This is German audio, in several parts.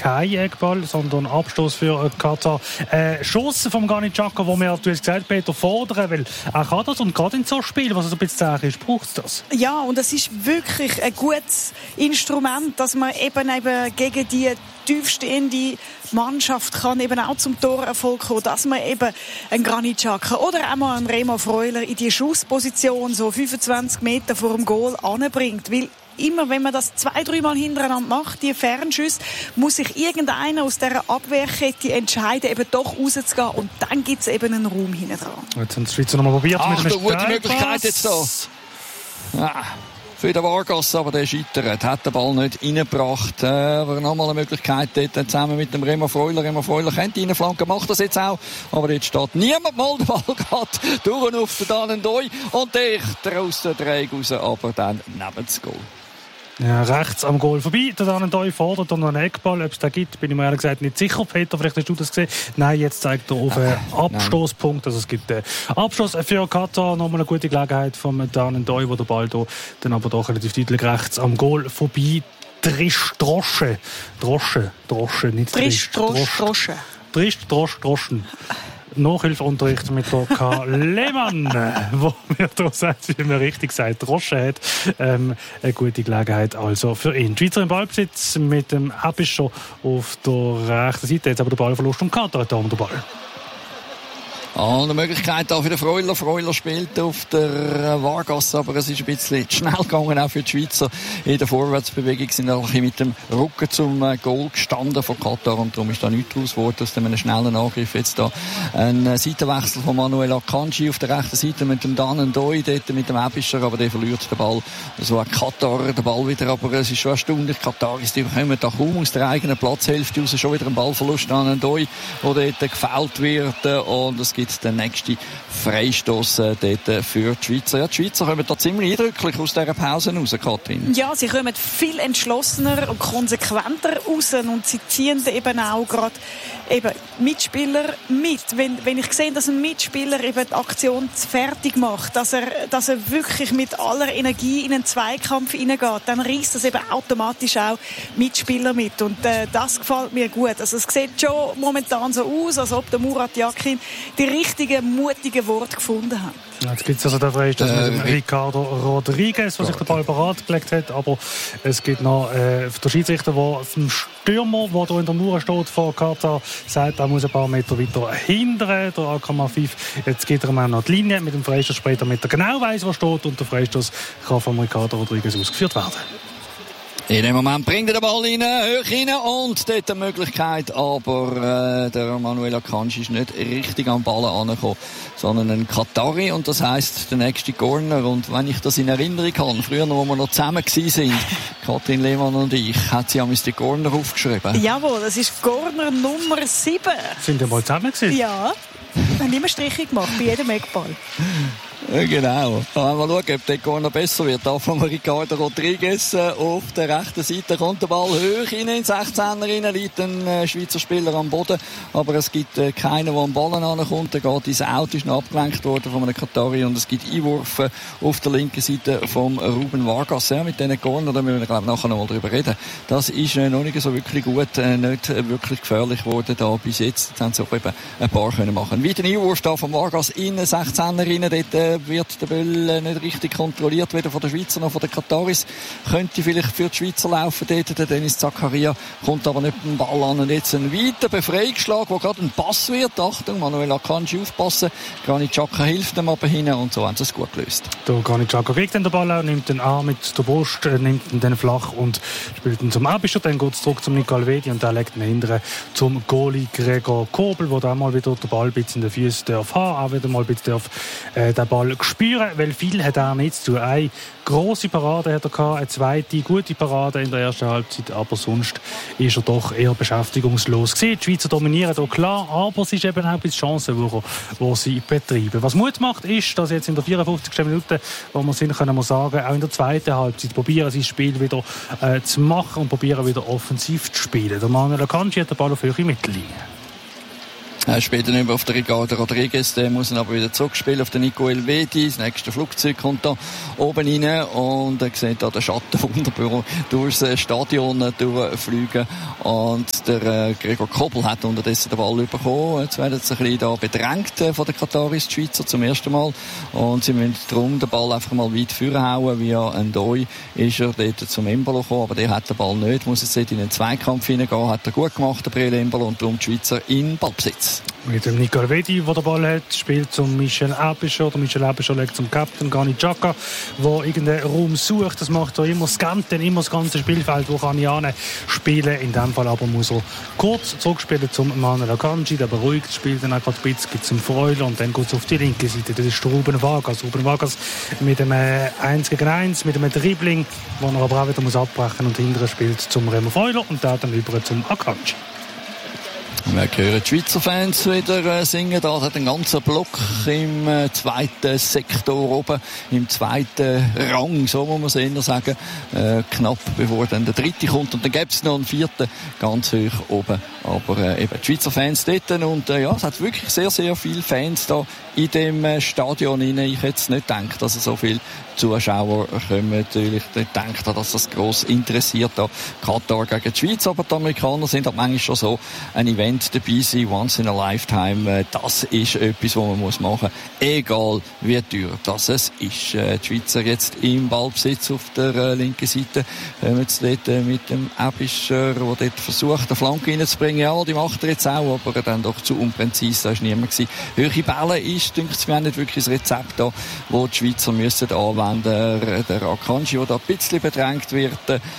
kein Eckball, sondern Abstoß für Katar. Schuss vom Granit Xhaka, wo wir, du hast gesagt, Peter, fordern, weil er kann das und gerade in so einem Spiel, was so ein bisschen zäh ist, braucht es das. Ja, und es ist wirklich ein gutes Instrument, dass man eben gegen die tiefstehende Mannschaft kann eben auch zum Torerfolg kommen, dass man eben einen Granit Xhaka oder auch mal einen Remo Freuler in die Schussposition so 25 Meter vor dem Goal anbringt, weil immer, wenn man das 2-3 Mal hintereinander macht, die Fernschüsse, muss sich irgendeiner aus dieser Abwehrkette entscheiden, eben doch rauszugehen. Und dann gibt es eben einen Raum hinten dran. Jetzt haben die Schweizer noch mal probiert. Mit einem gute Möglichkeit jetzt da. Ja. Für den Vargas, aber der scheitert. Hat den Ball nicht reingebracht. Aber nochmal eine Möglichkeit dort zusammen mit dem Remo Freuler. Remo Freuler könnte reinflanken, macht das jetzt auch. Aber jetzt steht niemand mal. Der Ball geht durch auf den Danendoi. Und dicht aus der Dreieck raus, aber dann neben das Goal. Ja, rechts am Goal vorbei. Der Danendoi fordert noch einen Eckball. Ob es den gibt, bin ich mir ehrlich gesagt nicht sicher. Peter, vielleicht hast du das gesehen. Nein, jetzt zeigt er auf einen Abstoßpunkt. Also es gibt einen Abstoß für Katar. Nochmal eine gute Gelegenheit vom Danendoi, wo der Ball da dann aber doch relativ deutlich rechts am Goal vorbei. Droschen. Nachhilfeunterricht mit der K. Lehmann, wo mir da sagt, wie man richtig sagt, Droschen hat. Eine gute Gelegenheit also für ihn. Die Schweizer im Ballbesitz mit dem Abischer auf der rechten Seite. Jetzt aber der Ballverlust und Katar hat da um den Ball. Und eine Möglichkeit da für den Freuler. Freuler spielt auf der Vargas, aber es ist ein bisschen zu schnell gegangen, auch für die Schweizer. In der Vorwärtsbewegung sind ein bisschen mit dem Rücken zum Goal gestanden von Katar und darum ist da nichts draus geworden aus einem schnellen Angriff. Jetzt da ein Seitenwechsel von Manuel Akanji auf der rechten Seite mit dem Danendoi, dort mit dem Ebischer, aber der verliert den Ball. So hat Katar den Ball wieder, aber es ist schon erstaunlich. Kataris, die kommen da kaum aus der eigenen Platzhälfte raus, schon wieder ein Ballverlust an Danendoi, wo dort gefoult wird und es gibt den nächsten Freistoß dort für die Schweizer. Ja, die Schweizer kommen da ziemlich eindrücklich aus dieser Pause raus, Katrin. Ja, sie kommen viel entschlossener und konsequenter raus und sie ziehen eben auch gerade eben Mitspieler mit. Wenn ich sehe, dass ein Mitspieler eben die Aktion fertig macht, dass er wirklich mit aller Energie in einen Zweikampf hineingeht, dann reißt das eben automatisch auch Mitspieler mit. Und das gefällt mir gut. Also es sieht schon momentan so aus, als ob der Murat Yakin die richtigen, mutigen Worte gefunden hat. Jetzt gibt es also den Freistoß mit dem Ricardo Rodriguez, der sich den Ball parat gelegt hat. Aber es gibt noch der Schiedsrichter, der dem Stürmer, der hier in der Mauer steht, vor Katar, sagt, er muss ein paar Meter weiter hindern. Der Akram Afif. Jetzt geht er auch noch die Linie mit dem Freistoß später, damit er genau weiss, wo steht. Und der Freistoß kann von Ricardo Rodriguez ausgeführt werden. In dem Moment bringt er den Ball rein, hoch rein und dort eine Möglichkeit, aber der Manuel Akanji ist nicht richtig am Ball angekommen, sondern ein Katari und das heisst der nächste Corner. Und wenn ich das in Erinnerung habe, früher, wo wir noch zusammen waren, Katrin Lehmann und ich, hat sie einmal die Corner aufgeschrieben. Jawohl, das ist Corner Nummer 7. Sind wir mal zusammen gewesen? Ja, wir haben immer Striche gemacht, bei jedem Eckball. Ja, genau. Mal schauen, ob der Corner besser wird. Da von Ricardo Rodriguez auf der rechten Seite kommt der Ball hoch in den 16er rein, liegt ein Schweizer Spieler am Boden, aber es gibt keinen, der am Ball ankommt. Der geht ins Auto, ist noch abgelenkt worden von einem Katari und es gibt Einwürfe auf der linken Seite vom Ruben Vargas. Ja, mit diesen Corner, da müssen wir glaube nachher noch mal drüber reden. Das ist noch nicht so wirklich gut, nicht wirklich gefährlich geworden da bis jetzt. Jetzt haben sie auch eben ein paar können machen. Wieder ein Einwurf da von Vargas in den 16er rein, dort wird der Ball nicht richtig kontrolliert, weder von den Schweizer noch von den Kataris. Könnte vielleicht für die Schweizer laufen dort. Der Dennis Zakaria kommt aber nicht den Ball an. Und jetzt ein weiter Befreiungsschlag, wo gerade ein Pass wird. Achtung, Manuel Akanji aufpassen. Granit Xhaka hilft dem aber hin und so haben sie es gut gelöst. Der Granit Xhaka kriegt den Ball auch, nimmt den Arm mit der Brust, nimmt ihn dann flach und spielt ihn zum Abischer. Dann geht es zurück zum Nicole Wedi und der legt ihn hinterher zum Goalie Gregor Kobel, der dann mal wieder den Ball ein bisschen in den Füßen darf haben, auch wieder mal ein bisschen den Ball spüren, weil viel hat er nicht zu tun. Eine grosse Parade hat er gehabt, eine zweite gute Parade in der ersten Halbzeit, aber sonst ist er doch eher beschäftigungslos gewesen. Die Schweizer dominieren hier klar, aber es ist eben auch ein bisschen Chancen, die sie betreiben. Was Mut macht, ist, dass jetzt in der 54. Minute, wo wir sind, können wir sagen, auch in der zweiten Halbzeit probieren sie das Spiel wieder zu machen und probieren wieder offensiv zu spielen. Der Manuel Akanji hat den Ball auf höhere Mittellinie. Er spielt dann über auf den Ricardo Rodriguez, der muss ihn aber wieder zurückspielen auf den Nico Elvedi. Das nächste Flugzeug kommt da oben rein und er sieht da den Schatten wunderbar durchs Stadion durchfliegen. Und der Gregor Kobel hat unterdessen den Ball bekommen. Jetzt werden sie ein bisschen da bedrängt von den Kataris, die Schweizer, zum ersten Mal. Und sie müssen darum den Ball einfach mal weit vorhauen. Via Ndoi ist er dort zum Embolo gekommen, aber der hat den Ball nicht. Muss jetzt in den Zweikampf hineingehen. Hat er gut gemacht, der Breel Embolo, und darum die Schweizer in Ballbesitz. Mit dem Nico Elvedi, der den Ball hat, spielt zum Michel Aebischer. Der Michel Aebischer legt zum Captain Granit Xhaka, der irgendeinen Raum sucht. Das macht er immer scannt, immer das ganze Spielfeld, wo kann ich spielen. In dem Fall aber muss er kurz zurückspielen zum Manuel Akanji. Der beruhigt das Spiel dann auch gerade ein bisschen, gibt zum Freuler und dann geht es auf die linke Seite. Das ist der Ruben Vargas. Ruben Vargas mit einem 1 gegen 1, mit einem Dribbling, wo er aber auch wieder muss abbrechen und hinterher spielt zum Remo Freuler und der dann über zum Akanji. Wir hören die Schweizer Fans wieder singen. Da hat ein ganzer Block im zweiten Sektor oben, im zweiten Rang, so muss man es eher sagen, knapp bevor dann der dritte kommt. Und dann gäbe es noch einen vierten, ganz hoch oben. Aber eben die Schweizer Fans dort. Und ja, es hat wirklich sehr, sehr viele Fans da in dem Stadion rein. Ich hätte es nicht gedacht, dass so viele Zuschauer kommen. Natürlich nicht gedacht, dass das gross interessiert, da Katar gegen die Schweiz. Aber die Amerikaner sind halt manchmal schon so ein Event dabei sein, once in a lifetime. Das ist etwas, was man muss machen muss, egal wie teuer das es ist. Die Schweizer jetzt im Ballbesitz auf der linken Seite. Jetzt dort mit dem Aebischer, der dort versucht, eine Flanke reinzubringen. Ja, die macht er jetzt auch, aber dann doch zu unpräzise. Da war niemand gewesen. Höhere Bälle ist, denke ich, wir haben nicht wirklich das Rezept da, das die Schweizer müssen anwenden. Der Akanji, der da ein bisschen bedrängt wird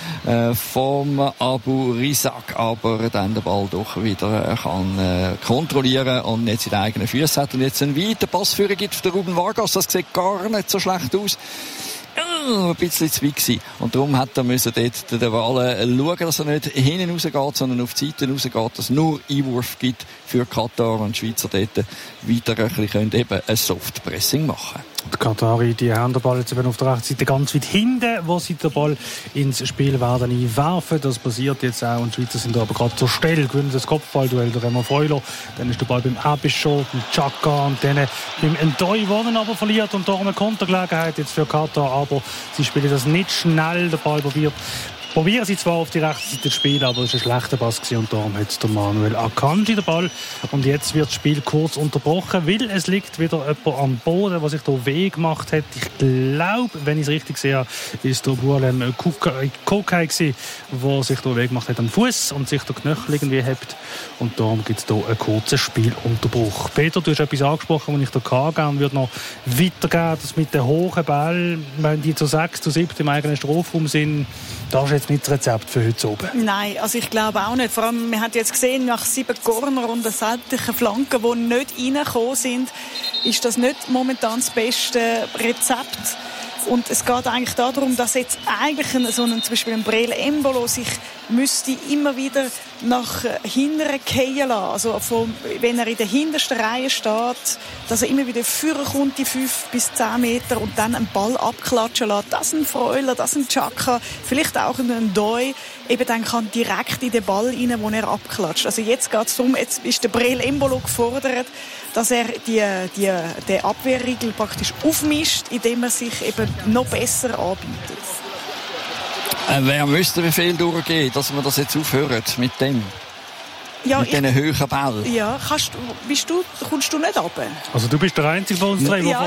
vom Abu Rizak, aber dann den Ball doch wieder kann kontrollieren und nicht seine eigenen Füße hat. Und jetzt einen weiten Passführer gibt für den Ruben Vargas. Das sieht gar nicht so schlecht aus. Ein bisschen zu weit gewesen. Und darum hat er müssen dort den Ball schauen, dass er nicht hinten rausgeht, sondern auf die Seite rausgeht, dass es nur Einwurf gibt für Katar und die Schweizer dort weiter ein bisschen eben ein Softpressing machen. Die Katari, die haben den Ball jetzt eben auf der rechten Seite ganz weit hinten, wo sie den Ball ins Spiel werden einwerfen. Das passiert jetzt auch und die Schweizer sind aber gerade zur Stelle, gewinnen das Kopfballduell, der Remo Freuler. Dann ist der Ball beim Aebischer, beim Xhaka und dann beim Ndoi, der ihn aber verliert und darum eine Kontergelegenheit jetzt für Katar, aber sie spielen das nicht schnell, der Ball probieren sie zwar auf die rechte Seite zu spielen, aber es war ein schlechter Pass und darum hat der Manuel Akanji den Ball. Und jetzt wird das Spiel kurz unterbrochen, weil es liegt wieder jemand am Boden, der sich da weh gemacht hat. Ich glaube, wenn ich es richtig sehe, ist der Gualem Kokai gewesen, der sich da weh gemacht hat am Fuß und sich der Knöchel irgendwie hebt. Und darum gibt es hier einen kurzen Spielunterbruch. Peter, du hast etwas angesprochen, was ich da gerne würde noch weitergeben, das mit den hohen Bällen, wenn die zu 6, zu 7 im eigenen Strafraum sind, das ist jetzt nicht das Rezept für heute oben. Nein, also ich glaube auch nicht. Vor allem, wir haben jetzt gesehen, nach 7 Corner und sämtlichen Flanken, die nicht reingekommen sind, ist das nicht momentan das beste Rezept. Und es geht eigentlich darum, dass jetzt eigentlich zum Beispiel ein Breel Embolo sich müsste immer wieder nach hinten fallen lassen. Also wenn er in der hintersten Reihe steht, dass er immer wieder vorkommt, die 5 bis 10 Meter und dann einen Ball abklatschen lässt. Das ist ein Freuler, das ist ein Xhaka, vielleicht auch ein Ndoi. Eben dann kann direkt in den Ball rein, wo er abklatscht. Also jetzt geht es darum, jetzt ist der Breel Embolo gefordert, dass er den Abwehrriegel praktisch aufmischt, indem er sich eben noch besser anbietet. Wer müsste wie viel durchgehen, dass wir das jetzt aufhören mit dem? Ja, mit diesen höheren Bällen. Ja, kommst du nicht runter? Also du bist der Einzige von uns drei, der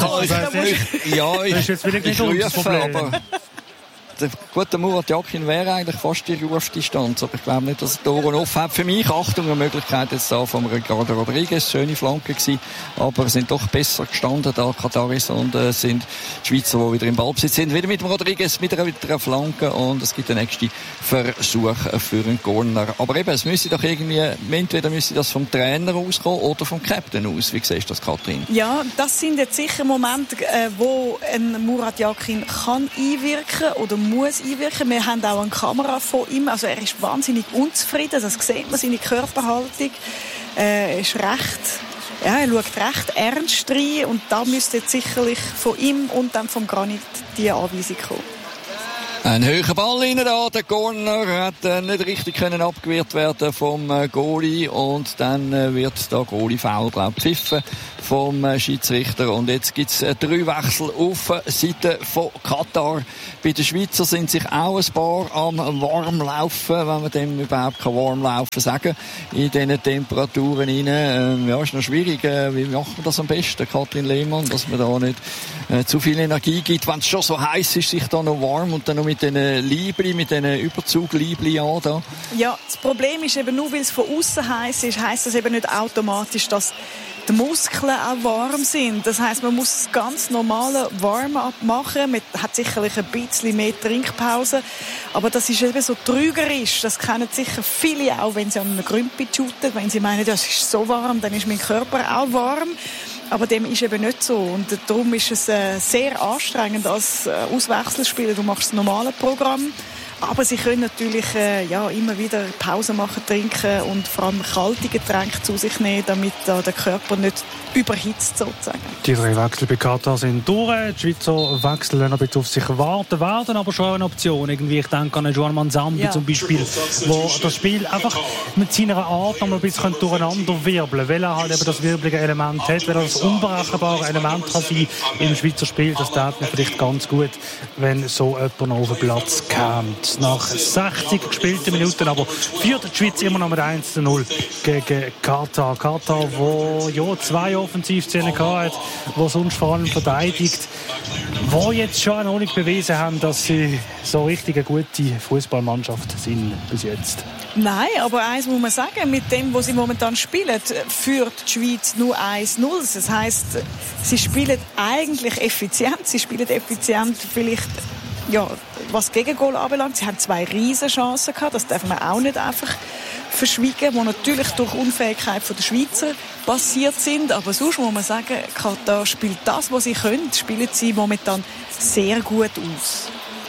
ich rufe, aber der gute Murat Yakin wäre eigentlich fast die Rufdistanz, aber ich glaube nicht, dass er Toren offen hat. Für mich Achtung und Möglichkeit jetzt da vom Ricardo Rodriguez, schöne Flanke gewesen, aber sind doch besser gestanden da Kataris und sind die Schweizer, die wieder im Ballbesitz sind, wieder mit dem Rodriguez mit einer Flanke und es gibt den nächsten Versuch für einen Corner. Aber eben, es müsste doch irgendwie, entweder müsste das vom Trainer auskommen oder vom Captain aus. Wie siehst du das, Katrin? Ja, das sind jetzt sicher Momente, wo ein Murat Yakin kann einwirken oder muss einwirken. Wir haben auch eine Kamera von ihm. Also er ist wahnsinnig unzufrieden. Das sieht man, seine Körperhaltung. Er ist er schaut recht ernst rein. Und da müsste jetzt sicherlich von ihm und dann vom Granit die Anweisung kommen. Ein höherer Ball rein da, der Corner hat nicht richtig können abgewehrt werden vom Goalie und dann wird da Goalie-Foul, glaube ich, gepfiffen vom Schiedsrichter. Und jetzt gibt's 3 Wechsel auf Seite von Katar. Bei den Schweizer sind sich auch ein paar am Warmlaufen, wenn man dem überhaupt kein Warmlaufen sagen in diesen Temperaturen rein. Ja, ist noch schwierig. Wie macht man das am besten, Kathrin Lehmann, dass man da nicht zu viel Energie gibt, wenn es schon so heiß ist, sich da noch warm und dann noch mit diesen Libri, mit diesen Überzug-Libri an da? Ja, das Problem ist eben, nur weil es von außen heiß ist, heisst das eben nicht automatisch, dass die Muskeln auch warm sind. Das heisst, man muss das ganz normale Warm-up machen. Man hat sicherlich ein bisschen mehr Trinkpause. Aber das ist eben so trügerisch. Das kennen sicher viele auch, wenn sie an einem Grümpi shooten. Wenn sie meinen, das ist so warm, dann ist mein Körper auch warm. Aber dem ist eben nicht so. Und darum ist es sehr anstrengend als Auswechselspieler. Du machst das normale Programm. Aber sie können natürlich immer wieder Pause machen, trinken und vor allem kalte Getränke zu sich nehmen, damit der Körper nicht überhitzt sozusagen. Die 3 Wechsel bei Katar sind durch. Die Schweizer wechseln noch ein bisschen auf sich warten, werden aber schon eine Option. Irgendwie, ich denke an Joan Manzambi zum Beispiel, wo das Spiel einfach mit seiner Art noch ein bisschen durcheinander wirbeln, weil er halt eben das wirbelige Element hat, weil er das unberechenbare Element kann sein im Schweizer Spiel. Das tat mir vielleicht ganz gut, wenn so jemand noch auf den Platz kommt. Nach 60 gespielten Minuten, aber führt die Schweiz immer noch mit 1:0 gegen Katar. Katar, wo 2 Offensivszenen hat, wo sonst vor allem verteidigt, wo jetzt schon noch nicht bewiesen haben, dass sie so richtig eine gute Fußballmannschaft sind bis jetzt. Nein, aber eins muss man sagen, mit dem, was sie momentan spielen, führt die Schweiz nur 1:0. Das heisst, sie spielen eigentlich effizient. Sie spielen effizient vielleicht, was Gegengol anbelangt. Sie haben 2 Riesenchancen gehabt. Das darf man auch nicht einfach verschwiegen, die natürlich durch Unfähigkeit der Schweizer passiert sind. Aber sonst muss man sagen, Katar spielt das, was sie können, spielen sie momentan sehr gut aus.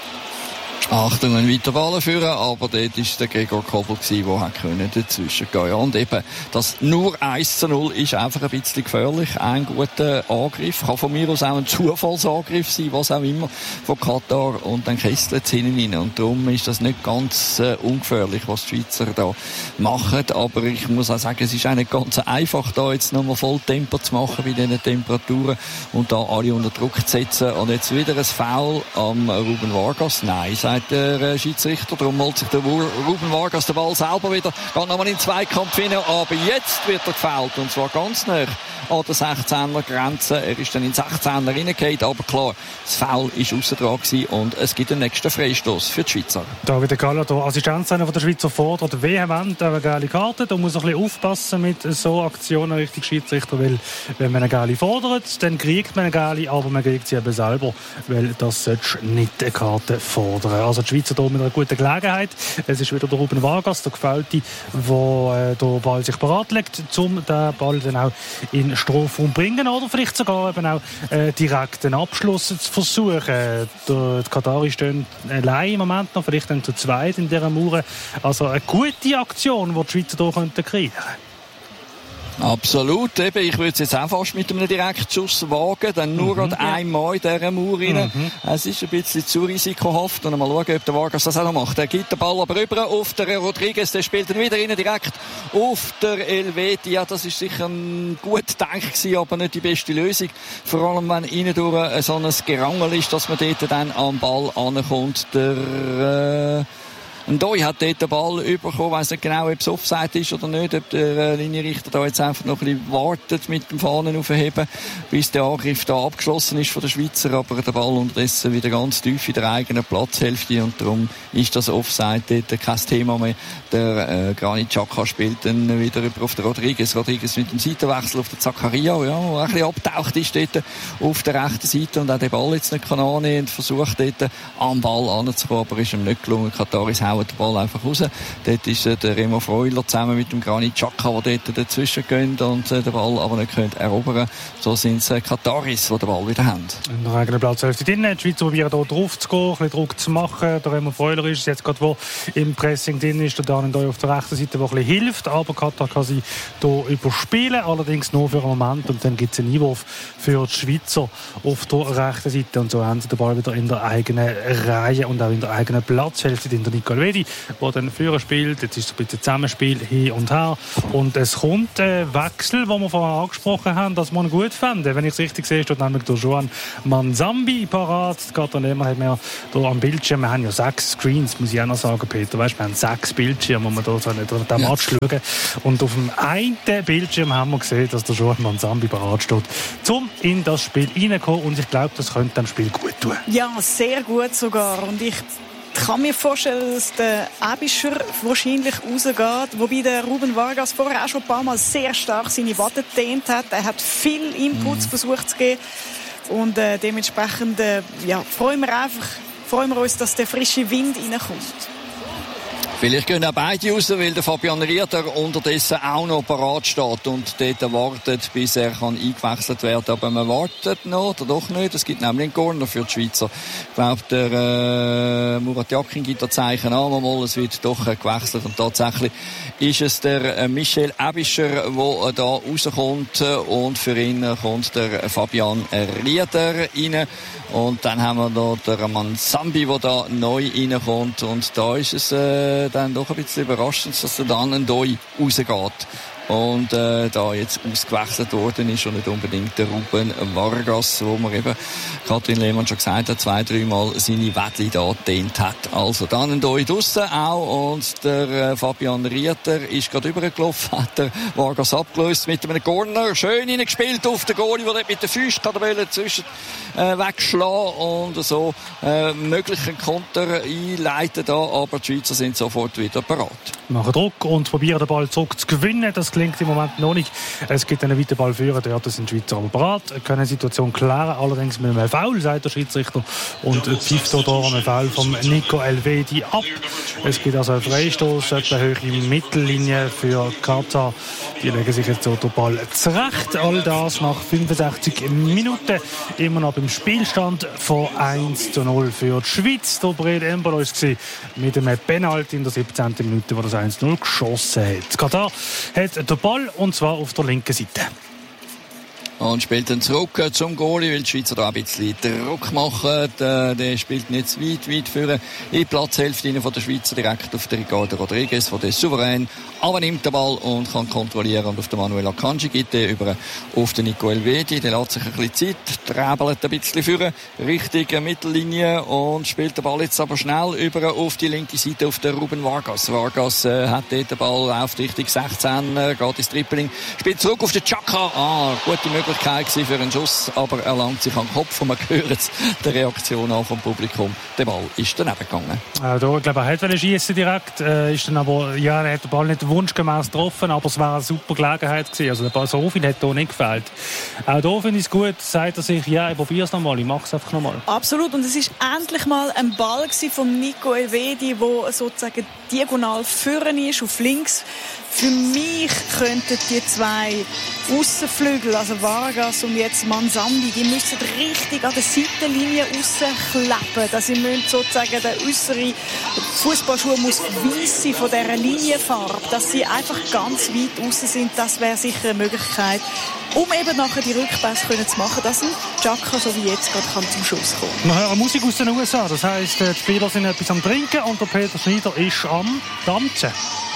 Achtung, ein weiter Ball führen, aber dort war der Gregor Kobel, der dazwischen gehen konnte. Und eben, das nur 1:0 ist einfach ein bisschen gefährlich. Ein guter Angriff, kann von mir aus auch ein Zufallsangriff sein, was auch immer, von Katar. Und dann kesselt es hinten rein. Und darum ist das nicht ganz ungefährlich, was die Schweizer da machen. Aber ich muss auch sagen, es ist auch nicht ganz einfach, da jetzt nochmal Volltempo zu machen bei diesen Temperaturen und da alle unter Druck zu setzen. Und jetzt wieder ein Foul am Ruben Vargas. Nein, sagt der Schiedsrichter. Darum holt sich der Ruben Vargas den Ball selber wieder. Geht nochmal in den Zweikampf hinein. Aber jetzt wird er gefällt. Und zwar ganz nah an der 16er-Grenze. Er ist dann in den 16er reingefallen. Aber klar, das Foul war aussen dran gewesen. Und es gibt den nächsten Freistoß für die Schweizer. David Galler, der Assistenztrainer der Schweizer, fordert vehement eine gelbe Karte. Da muss ein bisschen aufpassen mit so Aktionen Richtung Schiedsrichter. Weil wenn man eine gelbe fordert, dann kriegt man eine gelbe. Aber man kriegt sie eben selber. Weil das sollst du nicht eine Karte fordern. Also die Schweizer hier mit einer guten Gelegenheit. Es ist wieder der Ruben Vargas, der Gefällte, der den Ball sich bereit legt, um den Ball dann auch in den Strafraum zu bringen oder vielleicht sogar eben auch direkt einen Abschluss zu versuchen. Die Kataris stehen allein im Moment noch, vielleicht dann zu zweit in dieser Mauer. Also eine gute Aktion, die die Schweizer hier kriegen könnten. Absolut, eben, ich würde es jetzt auch fast mit einem Direktschuss wagen, dann nur gerade einmal in dieser Mauer rein. Es ist ein bisschen zu risikohaft und mal schauen, ob der Vargas das auch noch macht. Er gibt den Ball aber rüber auf den Rodriguez, der spielt dann wieder rein, direkt auf der Elvedi. Ja, das ist sicher ein gut gedacht gewesen, aber nicht die beste Lösung. Vor allem, wenn innen durch so ein Gerangel ist, dass man dort dann am Ball ankommt. Und Doi hat dort den Ball bekommen. Ich weiss nicht genau, ob es Offside ist oder nicht, ob der Linienrichter da jetzt einfach noch ein bisschen wartet mit dem Fahnen aufheben, bis der Angriff da abgeschlossen ist von den Schweizer. Aber der Ball unterdessen wieder ganz tief in der eigenen Platzhälfte und darum ist das Offside dort kein Thema mehr. Der Granit Xhaka spielt dann wieder über auf den Rodriguez. Rodriguez mit dem Seitenwechsel auf den Zakaria, ja, der ein bisschen abgetaucht ist dort auf der rechten Seite und auch den Ball jetzt nicht annehmen und versucht dort am Ball anzukommen, aber ist ihm nicht gelungen. Kataris hauen den Ball einfach raus. Dort ist der Remo Freuler zusammen mit dem Granit Xhaka, die dort dazwischen gehen und den Ball aber nicht können erobern. So sind es Kataris, die den Ball wieder haben. In der eigenen Platzhälfte drin. Die Schweizer probieren hier drauf zu gehen, ein bisschen Druck zu machen. Der Remo Freuler ist jetzt gerade, wo im Pressing drin ist, der Daniel Doi auf der rechten Seite, der ein bisschen hilft. Aber Katar kann sie hier überspielen, allerdings nur für einen Moment. Und dann gibt es einen Einwurf für die Schweizer auf der rechten Seite. Und so haben sie den Ball wieder in der eigenen Reihe und auch in der eigenen Platzhälfte. In der Nicole Wedi, der dann Führer spielt. Jetzt ist es ein bisschen Zusammenspiel hin und her. Und es kommt ein Wechsel, den wir vorher angesprochen haben, dass man gut fände. Wenn ich es richtig sehe, steht nämlich der Joan Manzambi parat. Katar Lehmann hat mir hier am Bildschirm, wir haben ja 6 Screens, muss ich auch noch sagen, Peter. Weißt, wir haben 6 Bildschirme, wo wir hier so nicht den Match schauen. Und auf dem einen Bildschirm haben wir gesehen, dass der Joan Manzambi parat steht, um in das Spiel reinzukommen. Und ich glaube, das könnte dem Spiel gut tun. Ja, sehr gut sogar. Und ich kann mir vorstellen, dass der Aebischer wahrscheinlich rausgeht. Wobei der Ruben Vargas vorher auch schon ein paar Mal sehr stark seine Watte gedehnt hat. Er hat viel Inputs versucht zu geben. Und dementsprechend freuen wir uns, dass der frische Wind reinkommt. Vielleicht gehen auch beide raus, weil der Fabian Rieter unterdessen auch noch parat steht und dort wartet, bis er eingewechselt werden kann. Aber man wartet noch, oder doch nicht. Es gibt nämlich einen Corner für die Schweizer. Ich glaube, der Murat Yakin gibt das Zeichen an, mal, es wird doch gewechselt. Und tatsächlich ist es der Michel Aebischer, der da rauskommt. Und für ihn kommt der Fabian Rieter rein. Und dann haben wir noch den Manzambi, der da neu reinkommt. Und da ist es dann doch ein bisschen überraschend, dass der dann Doi rausgeht. Und da jetzt ausgewechselt worden ist und nicht unbedingt der Ruben Vargas, wo man eben, Kathrin Lehmann schon gesagt hat, 2-3 Mal seine Wettli da gedehnt hat. Also dann Doi draussen auch und der Fabian Rieter ist gerade übergelaufen, hat der Vargas abgelöst mit einem Corner, schön hineingespielt auf den Goalie, der dort mit den Füßen zwischen wegschlagen und so möglichen Konter einleiten da, aber die Schweizer sind sofort wieder parat. Machen Druck und probieren den Ball zurück zu gewinnen. Das klingt im Moment noch nicht. Es gibt einen weiten Ball führen, dort sind die Schweizer aber parat, können die Situation klären, allerdings mit einem Foul, sagt der Schiedsrichter, und pfeift hier einen Foul vom Nico Elvedi ab. Es gibt also einen Freistoß, etwa höhere Mittellinie für Katar. Die legen sich jetzt so den Ball zurecht. All das nach 65 Minuten, immer noch beim Spielstand von 1-0 für die Schweiz. Der Brede Embelois war mit einem Penalty in der 17. Minute, wo das 1-0 geschossen hat. Katar hat den Ball, und zwar auf der linken Seite. Und spielt dann zurück zum Goalie, weil die Schweizer da ein bisschen Druck machen. Der spielt nicht zu weit führen. In die Platzhälfte von der Schweizer direkt auf den Ricardo Rodriguez, der ist souverän, aber nimmt den Ball und kann kontrollieren. Und auf den Manuel Akanji geht der über auf den Nico Elvedi. Der lässt sich ein bisschen Zeit, träbelt ein bisschen führen, richtige Mittellinie und spielt den Ball jetzt aber schnell über auf die linke Seite auf den Ruben Vargas. Vargas hat dort den Ball auf die Richtung 16, geht ins Tripling, spielt zurück auf den Xhaka. Gute Möglichkeit für einen Schuss, aber er langt sich an den Kopf und man hört jetzt die Reaktion an vom Publikum. Der Ball ist daneben gegangen. Ich glaube, er wollte schiessen direkt, ist dann aber, er hat den Ball nicht wunschgemäß getroffen, aber es war eine super Gelegenheit gewesen. Also der Ball so viel hat hier nicht gefehlt. Auch hier finde ich es gut, sagt er sich, ich probiere es nochmal, ich mache es einfach nochmal. Absolut, und es ist endlich mal ein Ball von Nico Elvedi, der sozusagen diagonal führen ist, auf links. Für mich könnten die zwei Aussenflügel, also Vargas und jetzt Manzambi, die müssen richtig an der Seitenlinie rauskleben. Dass sie sozusagen der äußere Fußballschuh muss weiss sein von dieser Linienfarbe. Dass sie einfach ganz weit aussen sind, das wäre sicher eine Möglichkeit, um eben nachher die Rückpässe zu machen, dass ein Xhaka, so wie jetzt, gerade zum Schuss kommen kann. Wir hören Musik aus den USA, das heisst, die Spieler sind etwas am Trinken und der Peter Schneider ist am Tanzen.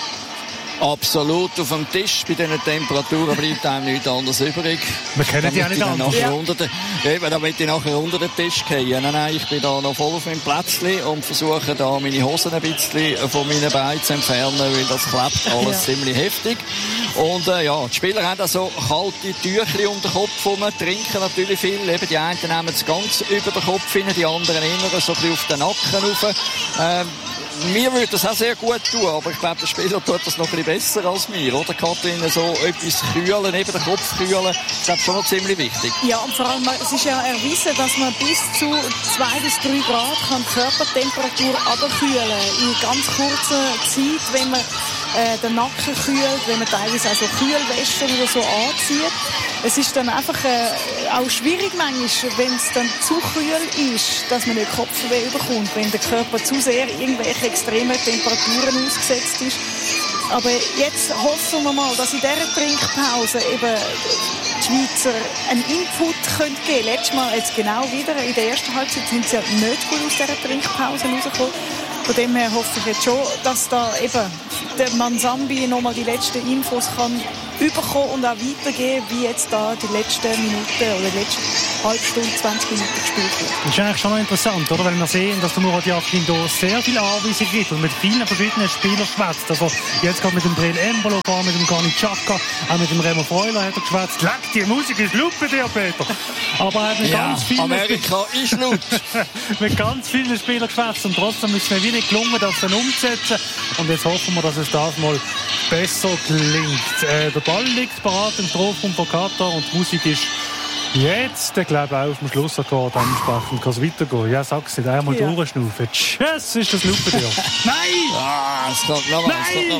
Absolut, auf dem Tisch bei diesen Temperaturen bleibt einem nichts anderes übrig. Wir kennen die auch nicht anders. Da möchte ich nachher unter den Tisch fallen. Nein, ich bin da noch voll auf meinem Plätzchen und versuche da meine Hosen ein bisschen von meinen Beinen zu entfernen, weil das klebt alles ziemlich heftig. Und die Spieler haben also kalte Tücher um den Kopf herum, trinken natürlich viel. Eben die einen nehmen es ganz über den Kopf hin, die anderen immer so ein bisschen auf den Nacken rauf. mir würde das auch sehr gut tun, aber ich glaube, der Spieler tut das noch ein bisschen besser als mir, oder? Katrin, so etwas kühlen, eben den Kopf kühlen, ich glaube, schon noch ziemlich wichtig. Ja, und vor allem, es ist ja erwiesen, dass man bis zu 2 bis 3 Grad kann die Körpertemperatur runterkühlen in ganz kurzer Zeit, wenn man den Nacken kühlt, wenn man teilweise auch so Kühlwäsche oder so anzieht. Es ist dann einfach auch schwierig manchmal, wenn es dann zu kühl ist, dass man nicht Kopfweh bekommt, wenn der Körper zu sehr irgendwelche extremen Temperaturen ausgesetzt ist. Aber jetzt hoffen wir mal, dass in dieser Trinkpause eben die Schweizer einen Input geben können. Letztes Mal jetzt genau wieder, in der ersten Halbzeit sind sie ja nicht gut aus dieser Trinkpause rausgekommen. Von dem her hoffe ich jetzt schon, dass da eben der Manzambi nochmal die letzten Infos kann bekommen und auch weitergeben, wie jetzt da die letzten Minuten oder die letzten halbe Stunde, 20 Minuten gespielt wird. Das ist eigentlich schon noch interessant, oder? Weil wir sehen, dass der Murat Yakin da sehr viele Anweisungen gibt und mit vielen verschiedenen Spielern schwätzt. Also jetzt gerade mit dem Breel Embolo, mit dem Granit Xhaka, auch mit dem Remo Freuler hat er geschwätzt. Leck, die Musik ist laut bei dir, Peter. Aber er hat mit ganz vielen Amerika ist laut. mit ganz vielen Spielern geschwätzt und trotzdem ist es mir wieder gelungen, das dann umzusetzen. Und jetzt hoffen wir, dass es das mal besser gelingt. Der Ball liegt parat im Strafraum von Katar und die Musik ist jetzt, ich glaube auch auf dem Schlussakkord ansprechend. Kann es weitergehen? Ja, sag's nicht, einmal durchschnaufen. Tschüss, ist das laut bei dir? Nein! Es kommt nochmal,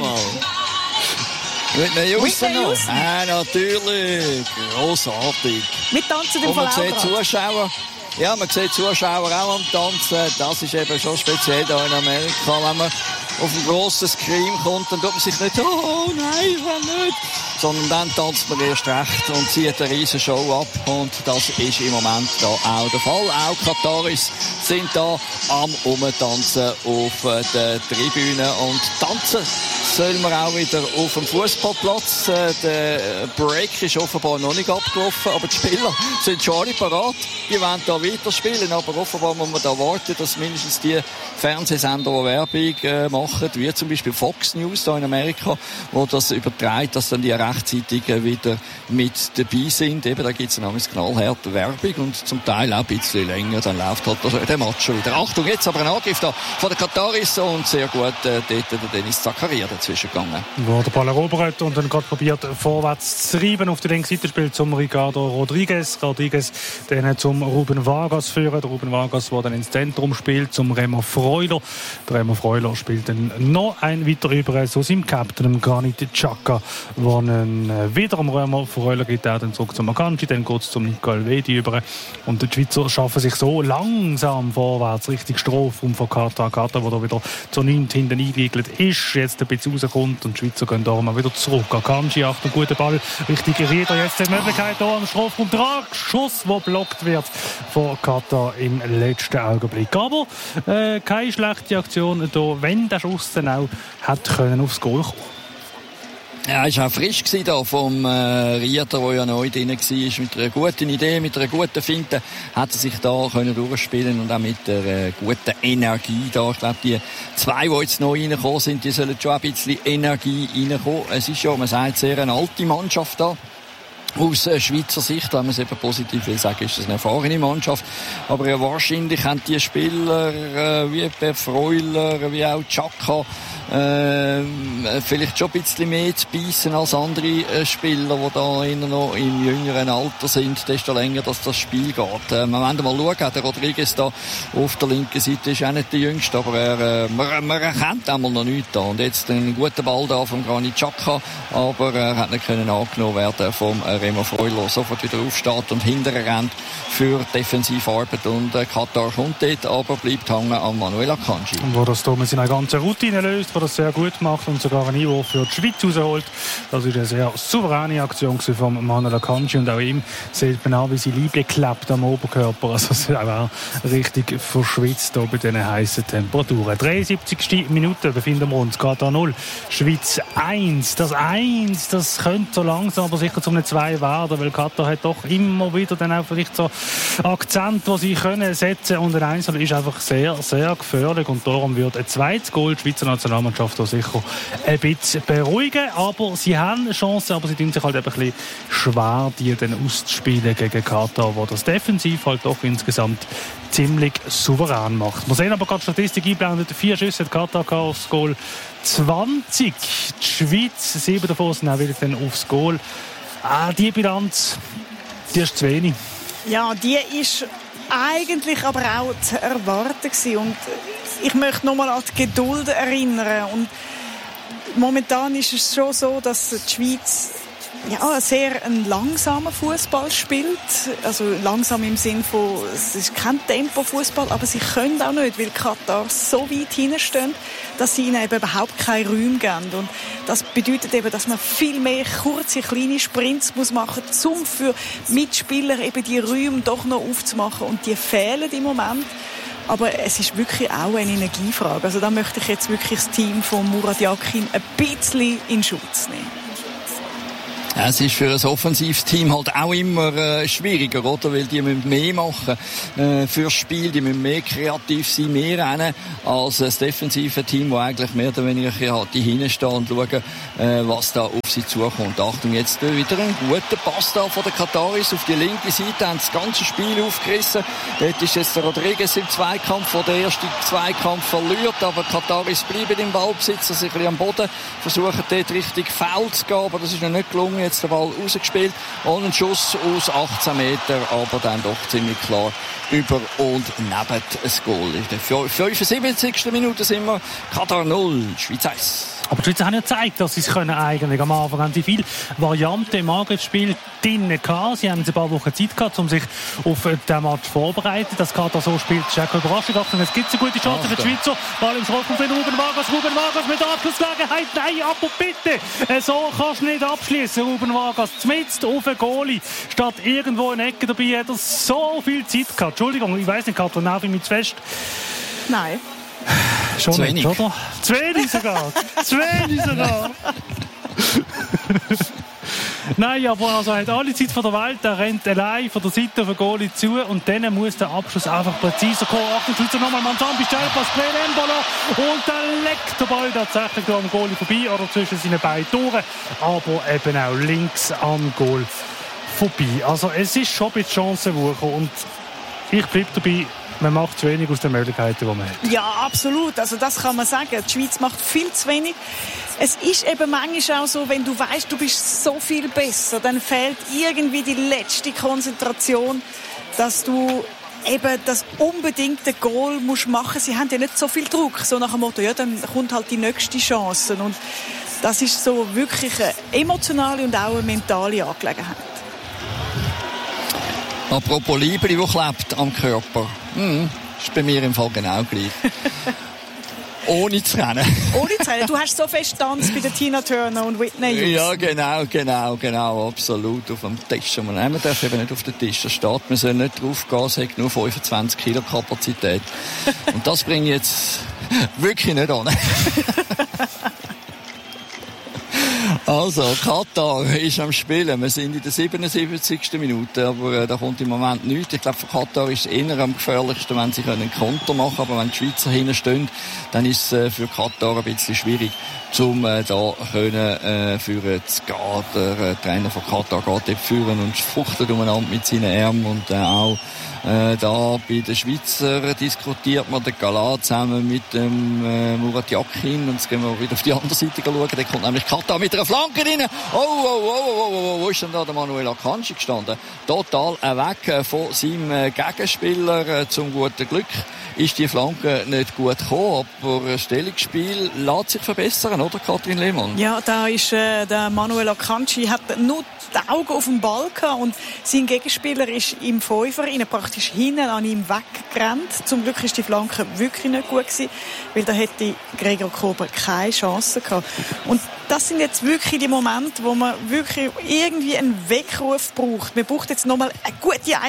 Whitney Houston noch? Natürlich. Grossartig. Mit Tanzen im Und man Fall sieht Zuschauer. Ja, man sieht Zuschauer auch am Tanzen. Das ist eben schon speziell hier in Amerika. Wenn man auf einen grossen Scream kommt, dann tut man sich nicht, oh nein, ich will nicht. Sondern dann tanzt man erst recht und zieht eine riesen Show ab. Und das ist im Moment da auch der Fall. Auch Kataris sind da am Umtanzen auf der Tribüne. Und tanzen sollen wir auch wieder auf dem Fußballplatz. Der Break ist offenbar noch nicht abgelaufen, aber die Spieler sind schon alle parat. Die wollen da weiterspielen, aber offenbar muss man da warten, dass mindestens die Fernsehsender, die Werbung machen, wie zum Beispiel Fox News da in Amerika, wo das überträgt, dass dann die rechtzeitig wieder mit dabei sind. Eben, da gibt es eine knallharte Werbung und zum Teil auch ein bisschen länger, dann läuft halt der Match schon wieder. Achtung, jetzt aber ein Angriff da von der Kataris und sehr gut dort der Dennis Zakaria dazwischen gegangen. Wo der Ball erobert und dann gerade probiert vorwärts zu treiben. Auf der linken Seite spielt zum Ricardo Rodriguez. Rodriguez dann zum Ruben Vargas führen. Der Ruben Vargas, der dann ins Zentrum spielt, zum Remo Freuler. Der Remo Freuler spielt dann noch ein weiter über so seinem Captain, dem Granit Xhaka, der dann wieder am Remo Freuler geht, auch dann zurück zum Akanji, dann geht es zum Nico Elvedi über. Und die Schweizer schaffen sich so langsam vorwärts, richtig Strafraum von Katar, der da wieder zur 9 hinten eingeigelt ist, jetzt ein bisschen rauskommt und die Schweizer gehen da mal wieder zurück. Akanji, Achtung, guter Ball, richtig Rieder, jetzt die Möglichkeit hier am Strafraum, Schuss, der blockt wird von Katar im letzten Augenblick. Aber keine schlechte Aktion da, wenn der Schuss dann auch hätte können aufs Goal kommen. Ja, er war auch frisch da vom Rieder, der ja neu drin war. Mit einer guten Idee, mit einer guten Finte hat er sich da können durchspielen und auch mit einer guten Energie da. Ich glaube, die zwei, die jetzt neu reingekommen sind, die sollen schon ein bisschen Energie reinkommen. Es ist ja, man sagt, sehr eine alte Mannschaft da. Aus Schweizer Sicht, wenn man es eben positiv will sagen, ist das eine erfahrene Mannschaft. Aber ja, wahrscheinlich haben die Spieler wie Freuler, wie auch Xhaka vielleicht schon ein bisschen mehr zu beißen als andere Spieler, die da noch im jüngeren Alter sind, desto länger dass das Spiel geht. Wir werden mal schauen, der Rodriguez da auf der linken Seite ist auch nicht der Jüngste, aber man erkennt einmal noch nichts da. Und jetzt ein guter Ball da vom Granit Xhaka, aber er hat nicht können angenommen werden vom Remo Freuler, sofort wieder aufsteht und hinterher rennt für Defensivarbeit und Katar kommt dort, aber bleibt hängen an Manuel Akanji. Und wo das da mit seiner ganzen Routine löst, wo das sehr gut macht und sogar einen Einwurf für die Schweiz rausholt. Das ist eine sehr souveräne Aktion von Manuel Akanji und auch ihm sieht man an, wie sie Liebe klappt am Oberkörper. Also es ist auch richtig verschwitzt hier bei diesen heißen Temperaturen. 73. Minute befinden wir uns, Katar 0, Schweiz 1. Das 1, das könnte so langsam aber sicher zum 2 2 werden, weil Katar hat doch immer wieder dann auch vielleicht so Akzente, die sie können setzen, und ein Einzel ist einfach sehr, sehr gefährlich, und darum wird ein zweites Goal die Schweizer Nationalmannschaft sicher ein bisschen beruhigen, aber sie haben Chancen, aber sie tun sich halt ein bisschen schwer, die dann auszuspielen gegen Katar, wo das defensiv halt doch insgesamt ziemlich souverän macht. Wir sehen aber gerade die Statistik einblenden, 4 Schüsse hat Katar aufs Goal, 20. Die Schweiz, 7 davon sind auch wieder dann aufs Goal. Die Bilanz, die ist zu wenig. Ja, die ist eigentlich aber auch zu erwarten gewesen. Und ich möchte nochmal an die Geduld erinnern. Und momentan ist es schon so, dass die Schweiz sehr einen langsamen Fußball spielt. Also langsam im Sinn von, es ist kein Tempo-Fußball, aber sie können auch nicht, weil Katar so weit hinstehen, dass sie ihnen eben überhaupt keine Räume geben. Und das bedeutet eben, dass man viel mehr kurze, kleine Sprints machen muss, um für Mitspieler eben die Räume doch noch aufzumachen. Und die fehlen im Moment. Aber es ist wirklich auch eine Energiefrage. Also da möchte ich jetzt wirklich das Team von Murat Yakin ein bisschen in Schutz nehmen. Es ist für ein offensives Team halt auch immer schwieriger, oder? Weil die müssen mehr machen fürs Spiel, die müssen mehr kreativ sein, mehr rennen, als das defensive Team, das eigentlich mehr oder weniger hinstehen und schauen, was da auf sie zukommt. Achtung, jetzt wieder ein guter Pass da von den Kataris auf die linke Seite, haben das ganze Spiel aufgerissen. Dort ist jetzt der Rodriguez im Zweikampf, der den ersten Zweikampf verliert, aber die Kataris bleiben im Ballbesitz, also ein bisschen am Boden, versuchen dort richtig foul zu gehen, aber das ist noch nicht gelungen. Jetzt der Ball rausgespielt und ein Schuss aus 18 Meter, aber dann doch ziemlich klar über und neben das Goal. In der 75. Minute sind wir, Katar 0, Schweiz 1. Aber die Schweizer haben ja gezeigt, dass sie es können eigentlich. Am Anfang haben sie viele Varianten im Angriffsspiel drin gehabt. Sie haben ein paar Wochen Zeit gehabt, um sich auf den Match vorzubereiten. Dass Katar so spielt, ist auch keine Überraschung. Achtung, es gibt eine gute Chance für die Schweizer. Ball im Strafraum von Ruben Vargas mit Abschlussgelegenheit. Nein, aber bitte! So kannst du nicht abschließen, Ruben Vargas. Zumindest auf den Goalie. Statt irgendwo in der Ecke dabei hat er so viel Zeit gehabt. Entschuldigung, ich weiss nicht, Katar, nerv ich mich zu fest. Nein. Schon zu nicht, wenig. oder? Zu wenig sogar. Zu wenig sogar. Nein, aber also er hat alle Zeit von der Welt. Er rennt allein von der Seite auf den Goalie zu und dann muss der Abschluss einfach präziser kommen. Achtung, Schweizer nochmal, Manzambi, Stellpass, Play-Embolo und dann leckt der Ball tatsächlich am Goalie vorbei oder zwischen seinen beiden Toren, aber eben auch links am Goal vorbei. Also es ist schon ein bisschen Chancenwucher und ich bleibe dabei. Man macht zu wenig aus den Möglichkeiten, die man hat. Ja, absolut. Also das kann man sagen. Die Schweiz macht viel zu wenig. Es ist eben manchmal auch so, wenn du weißt, du bist so viel besser, dann fehlt irgendwie die letzte Konzentration, dass du eben das unbedingte Goal musst machen. Sie haben ja nicht so viel Druck. So nach dem Motto, ja, dann kommt halt die nächste Chance. Und das ist so wirklich eine emotionale und auch eine mentale Angelegenheit. Apropos Liebe, die klebt am Körper. Ist bei mir im Fall genau gleich. Ohne zu rennen. Ohne zu rennen? Du hast so fest Tanz bei der Tina Turner und Whitney Houston. Ja, genau, absolut. Auf dem Tisch. Und man darf eben nicht auf den Tisch. Da steht, man soll nicht drauf gehen, es hat nur 25 Kilo Kapazität. Und das bringe ich jetzt wirklich nicht an. Also, Katar ist am Spielen. Wir sind in der 77. Minute, aber da kommt im Moment nichts. Ich glaube, für Katar ist es eher am gefährlichsten, wenn sie einen Konter machen können. Aber wenn die Schweizer hinten dann ist es für Katar ein bisschen schwierig, um da führen zu gehen. Der Trainer von Katar geht dort führen und fuchtelt umeinander mit seinen Armen und auch da bei den Schweizer diskutiert man den Galat zusammen mit dem Murat Yakin. Und jetzt gehen wir wieder auf die andere Seite schauen. Da kommt nämlich Katar mit einer Flanke rein. Wo ist denn da der Manuel Akanji gestanden? Total weg von seinem Gegenspieler. Zum guten Glück ist die Flanke nicht gut gekommen. Aber das Stellungsspiel lässt sich verbessern, oder Kathrin Lehmann? Ja, da ist der Manuel Akanji hat nur die Augen auf dem Ball gehabt und sein Gegenspieler ist im Fünfer praktisch hinten an ihm weggerannt. Zum Glück ist die Flanke wirklich nicht gut gewesen, weil da hätte Gregor Kobler keine Chance gehabt. Und das sind jetzt wirklich die Momente, wo man wirklich irgendwie einen Weckruf braucht. Man braucht jetzt nochmal eine gute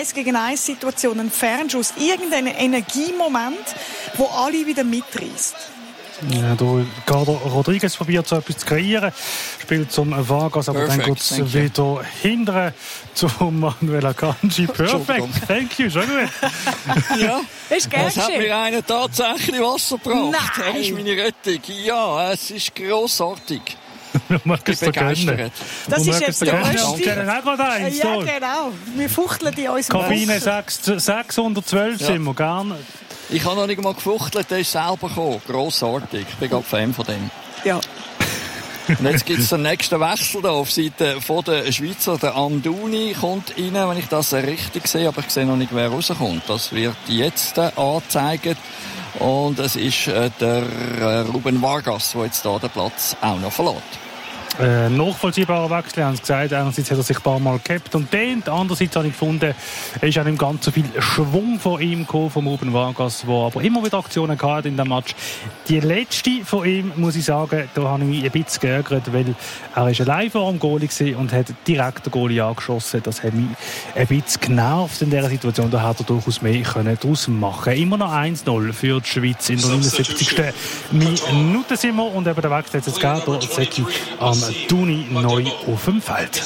1-gegen-1-Situation, einen Fernschuss, irgendeinen Energiemoment, wo alle wieder mitreißt. Ja, Ricardo Rodriguez probiert so etwas zu kreieren, spielt zum Vargas, aber dann geht es wieder hinten zum Manuel Akanji. Perfekt, thank you, schon gut. Ja, ist es hat mir einer tatsächlich Wasser gebracht. Nein. Das ist meine Rettung. Ja, es ist grossartig. Ich bin begeistert. Das ist jetzt der Rösti. Ja, genau. Wir fuchteln in unserem Kabine 612 sind wir, gerne. Ich habe noch nicht mal gefuchtelt, der ist selber gekommen. Grossartig. Ich bin gerade Fan von dem. Ja. Und jetzt gibt es den nächsten Wechsel da auf Seite von der Schweizer. Der Amdouni kommt rein, wenn ich das richtig sehe, aber ich sehe noch nicht, wer rauskommt. Das wird jetzt angezeigt. Und es ist der Ruben Vargas, der jetzt da den Platz auch noch verlässt. Nachvollziehbarer Wechsel, haben sie gesagt. Einerseits hat er sich ein paar Mal gehabt und dehnt. Andererseits habe ich gefunden, es ist auch nicht ganz so viel Schwung von ihm gekommen, vom Ruben Vargas, der aber immer wieder Aktionen hatte in diesem Match. Die letzte von ihm, muss ich sagen, da habe ich mich ein bisschen geärgert, weil er ist allein vor dem Goalie war und hat direkt den Goalie angeschossen. Das hat mich ein bisschen genervt in dieser Situation. Da hätte er durchaus mehr daraus machen können. Immer noch 1-0 für die Schweiz in der 79. Minute sind wir und eben der Wechsel jetzt gegeben. Da Zeki am Duni neu auf dem Feld.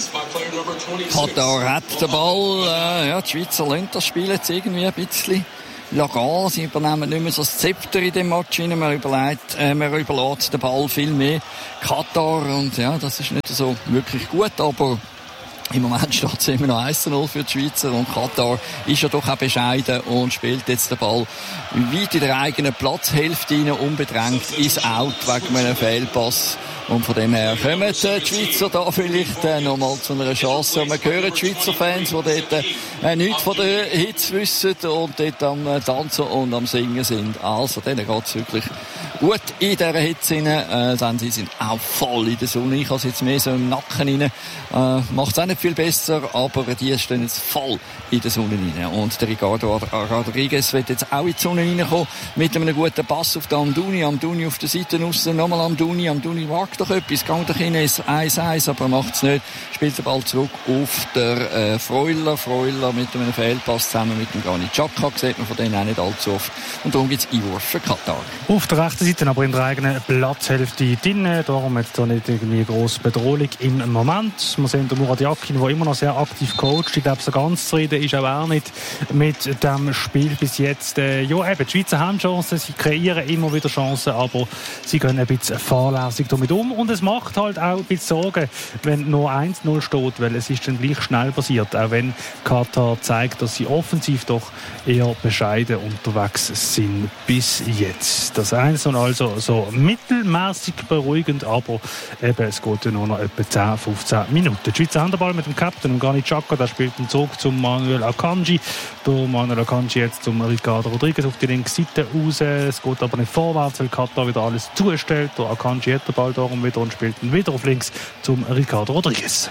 Katar hat den Ball. Die Schweizer lassen das Spiel jetzt irgendwie ein bisschen gehen. Sie übernehmen nicht mehr so das Zepter in dem Match. Man überlässt den Ball viel mehr Katar. Und ja, das ist nicht so wirklich gut, aber im Moment steht es immer noch 1-0 für die Schweizer und Katar ist ja doch auch bescheiden und spielt jetzt den Ball weit in der eigenen Platzhälfte rein, unbedrängt ins Out wegen einem Fehlpass. Und von dem her kommen die Schweizer da vielleicht nochmal zu einer Chance. Und wir hören die Schweizer Fans, die dort nichts von der Hitze wissen und dort am Tanzen und am Singen sind. Also, denen geht es wirklich gut in dieser Hitze rein. Sie sind auch voll in der Sonne. Ich habe es jetzt mehr so im Nacken rein. Macht es auch nicht viel besser, aber die stehen jetzt voll in der Sonne rein. Und der Ricardo Rodriguez wird jetzt auch in die Sonne reinkommen mit einem guten Pass auf den Amdouni. Amdouni auf der Seite aussen, nochmal Amdouni. Amdouni wagt doch etwas, geht doch hin, ist 1-1, aber er macht es nicht. Spielt den Ball zurück auf der Freuler. Freuler mit einem Fehlpass zusammen mit dem Granit Xhaka. Sieht man von denen auch nicht allzu oft. Und darum gibt es Einwurf für Katar. Auf der rechten Seite, aber in der eigenen Platzhälfte drin. Darum hat es da nicht irgendwie grosse Bedrohung im Moment. Wir sehen den Murat Yakin, der immer noch sehr aktiv coacht. Ich glaube, so ganz zufrieden ist auch nicht mit dem Spiel bis jetzt. Ja, eben, die Schweizer haben Chancen, sie kreieren immer wieder Chancen, aber sie gehen ein bisschen fahrlässig damit um. Und es macht halt auch ein bisschen Sorgen, wenn nur 1-0 steht, weil es ist dann gleich schnell passiert, auch wenn Katar zeigt, dass sie offensiv doch eher bescheiden unterwegs sind bis jetzt. Das 1-0 also so mittelmäßig beruhigend, aber eben, es geht ja nur noch etwa 10-15 Minuten. Die Schweizer Handball mit dem Captain Granit Xhaka, der spielt den Zug zum Manuel Akanji. Der Manuel Akanji jetzt zum Ricardo Rodriguez auf die linke Seite raus. Es geht aber nicht vorwärts, weil Katar wieder alles zustellt. Der Akanji hat den Ball darum wieder und spielt ihn wieder auf links zum Ricardo Rodriguez.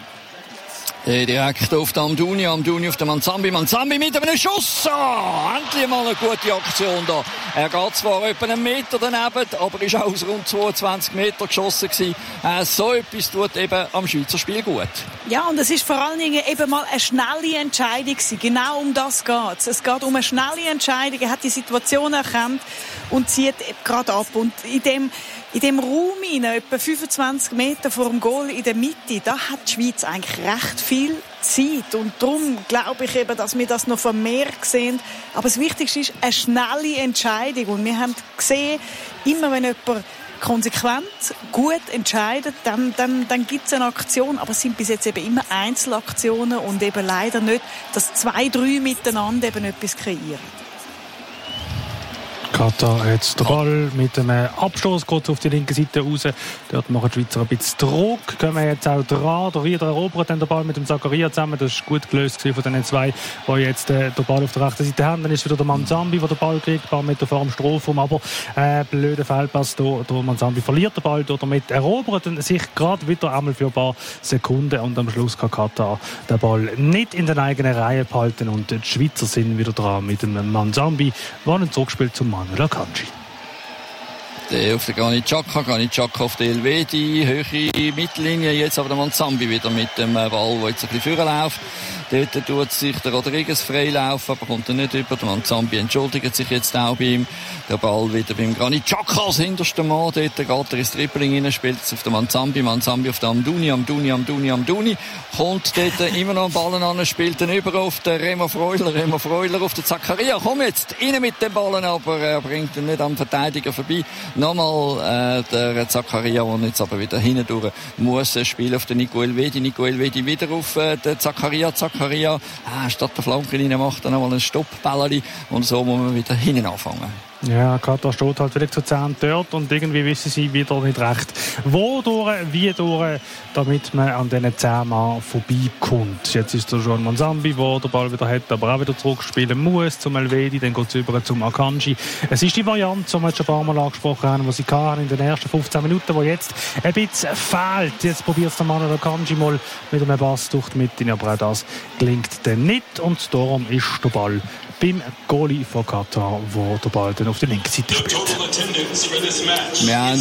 Direkt auf den Amdouni auf den Manzambi mit einem Schuss. Endlich mal eine gute Aktion da. Er geht zwar etwa einen Meter daneben, aber ist auch aus rund 22 Meter geschossen gewesen. So etwas tut eben am Schweizer Spiel gut. Ja, und es ist vor allen Dingen eben mal eine schnelle Entscheidung gewesen. Genau um das geht es. Es geht um eine schnelle Entscheidung. Er hat die Situation erkannt und zieht gerade ab. Und in dem Raum etwa 25 Meter vor dem Goal in der Mitte, da hat die Schweiz eigentlich recht viel Zeit. Und darum glaube ich eben, dass wir das noch vermehrt sehen. Aber das Wichtigste ist eine schnelle Entscheidung. Und wir haben gesehen, immer wenn jemand konsequent gut entscheidet, dann gibt es eine Aktion. Aber es sind bis jetzt eben immer Einzelaktionen und eben leider nicht, dass 2-3 miteinander eben etwas kreieren. Katar hat den Ball mit einem Abstoß geht auf die linke Seite raus. Dort machen die Schweizer ein bisschen Druck. Kommen jetzt auch dran. Der Rieder erobert den Ball mit dem Zakaria zusammen. Das war gut gelöst von den zwei, die jetzt den Ball auf der rechten Seite haben. Dann ist wieder der Manzambi, der den Ball kriegt, ein paar Meter vor dem Strafraum. Aber blöder Fehlpass. Der Manzambi verliert den Ball. Damit erobert er sich gerade wieder einmal für ein paar Sekunden. Und am Schluss kann Katar den Ball nicht in den eigenen Reihen behalten. Und die Schweizer sind wieder dran mit dem Manzambi, der ihn zurückspielt zum Manuel Akanji. Auf der Granit Xhaka auf der Elvedi, höhere Mittellinie, jetzt aber der Manzambi wieder mit dem Ball, der jetzt ein bisschen vorläuft. Dort tut sich der Rodriguez freilaufen, aber kommt er nicht über. Der Manzambi entschuldigt sich jetzt auch bei ihm. Der Ball wieder beim Granit Xhaka als hinterster Mann. Dort geht er ins Dribbling rein, spielt es auf den Manzambi auf den Amdouni. Kommt dort immer noch einen Ball an, spielt dann über auf den Remo Freuler auf den Zakaria. Komm jetzt, rein mit dem Ball, aber er bringt ihn nicht am Verteidiger vorbei. Nochmal der Zakaria, der jetzt aber wieder hindurch muss spielen auf den Nico Elvedi wieder auf den Zakaria, statt der Flanke rein macht er nochmal ein Stoppbällchen und so muss man wieder hinten anfangen. Ja, Katar steht halt vielleicht zu 10 dort und irgendwie wissen sie wieder nicht recht, wo durch, wie durch, damit man an diesen 10 Mann vorbeikommt. Jetzt ist der John Manzambi, der den Ball wieder hat, aber auch wieder zurückspielen muss zum Elvedi, dann geht es über zum Akanji. Es ist die Variante, die wir jetzt schon ein paar Mal angesprochen haben, die sie hatten in den ersten 15 Minuten, die jetzt ein bisschen fehlt. Jetzt probiert es der Manuel Akanji mal mit einem Pass durch die Mitte, aber auch das gelingt dann nicht und darum ist der Ball beim Goalie von Katar, wo der Ball dann auf der linken Seite spielt. Wir haben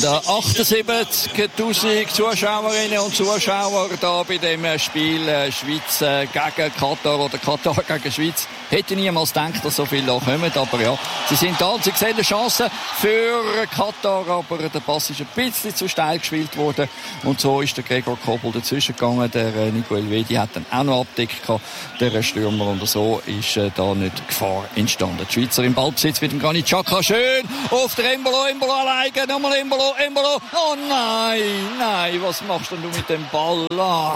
78'000 Zuschauerinnen und Zuschauer da bei dem Spiel Schweiz gegen Katar oder Katar gegen Schweiz. Hätte niemals gedacht, dass so viele da kommen, aber ja, sie sind da und sie sehen eine Chance für Katar, aber der Pass ist ein bisschen zu steil gespielt worden und so ist der Gregor Kobel dazwischen gegangen. Der Nico Elvedi hat dann auch noch abdeckt, der Stürmer, und so ist da nicht Gefahr entstanden. Die Schweizer im Ballbesitz mit dem Granit Xhaka, schön auf der Embolo alleine, nochmal Embolo. Oh nein, was machst denn du mit dem Ball?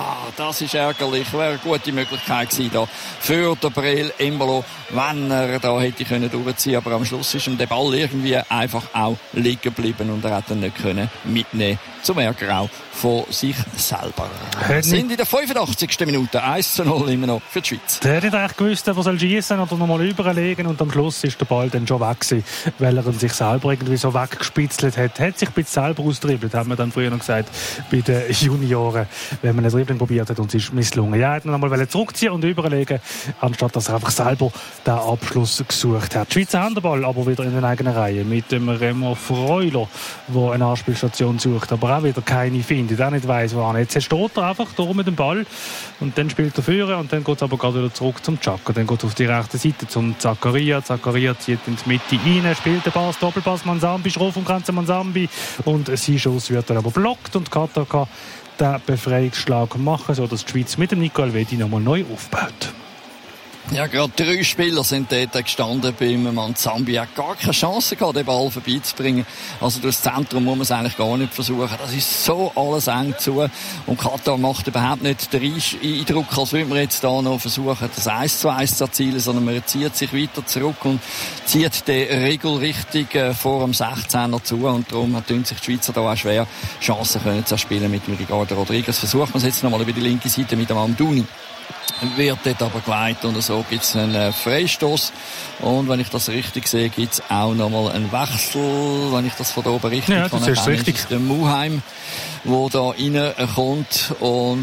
Das ist ärgerlich, wäre eine gute Möglichkeit gewesen da für den Breel Embolo, wenn er da hätte können durchziehen, aber am Schluss ist ihm der Ball irgendwie einfach auch liegen geblieben und er hat ihn nicht können mitnehmen, zum Ärger auch von sich selber. Wir sind in der 85. Minute 1:0 immer noch für die Schweiz. Der hat nicht gewusst, er soll schießen oder nochmal überlegen und am Schluss ist der Ball dann schon weg gewesen, weil er sich selber irgendwie so weggespitzelt hat. Hat sich ein bisschen selber ausdribbelt, haben wir dann früher noch gesagt, bei den Junioren, wenn man ein Dribbling probiert hat und es ist misslungen. Ja, er hat nochmal zurückziehen und überlegen, anstatt dass er einfach selber den Abschluss gesucht hat. Die Schweizer Handball aber wieder in den eigenen Reihen mit dem Remo Freuler, der eine Anspielstation sucht, aber auch wieder keine findet, auch nicht weiss, wo er. Jetzt steht er einfach da mit dem Ball und dann spielt er führen und dann geht es aber gerade wieder zurück zum Xhaka. Dann geht es auf die rechte Seite zum Zakaria. Zakaria zieht in die Mitte rein, spielt den Pass, Doppelpass Manzambi, schroff und Grenze Manzambi und sein Schuss wird dann aber blockt und Katar kann den Befreiungsschlag machen, sodass die Schweiz mit dem Nico Elvedi nochmal neu aufbaut. Ja, gerade 3 Spieler sind dort gestanden beim Manzambi. Er hat gar keine Chance gehabt, den Ball vorbeizubringen. Also durchs Zentrum muss man es eigentlich gar nicht versuchen. Das ist so alles eng zu. Und Katar macht überhaupt nicht den Eindruck, als würde man jetzt da noch versuchen, das 1:1 zu erzielen, sondern man zieht sich weiter zurück und zieht den regelrichtig vor dem 16er zu. Und darum tun sich die Schweizer da auch schwer, Chancen können zu spielen mit dem Ricardo Rodriguez. Versucht man es jetzt nochmal über die linke Seite mit dem Amdouni. Wird dort aber geleitet und so gibt es einen Freistoß. Und wenn ich das richtig sehe, gibt es auch nochmal einen Wechsel, wenn ich das von da oben richtig kann. Das ist richtig. Ist der Muheim, der da reinkommt und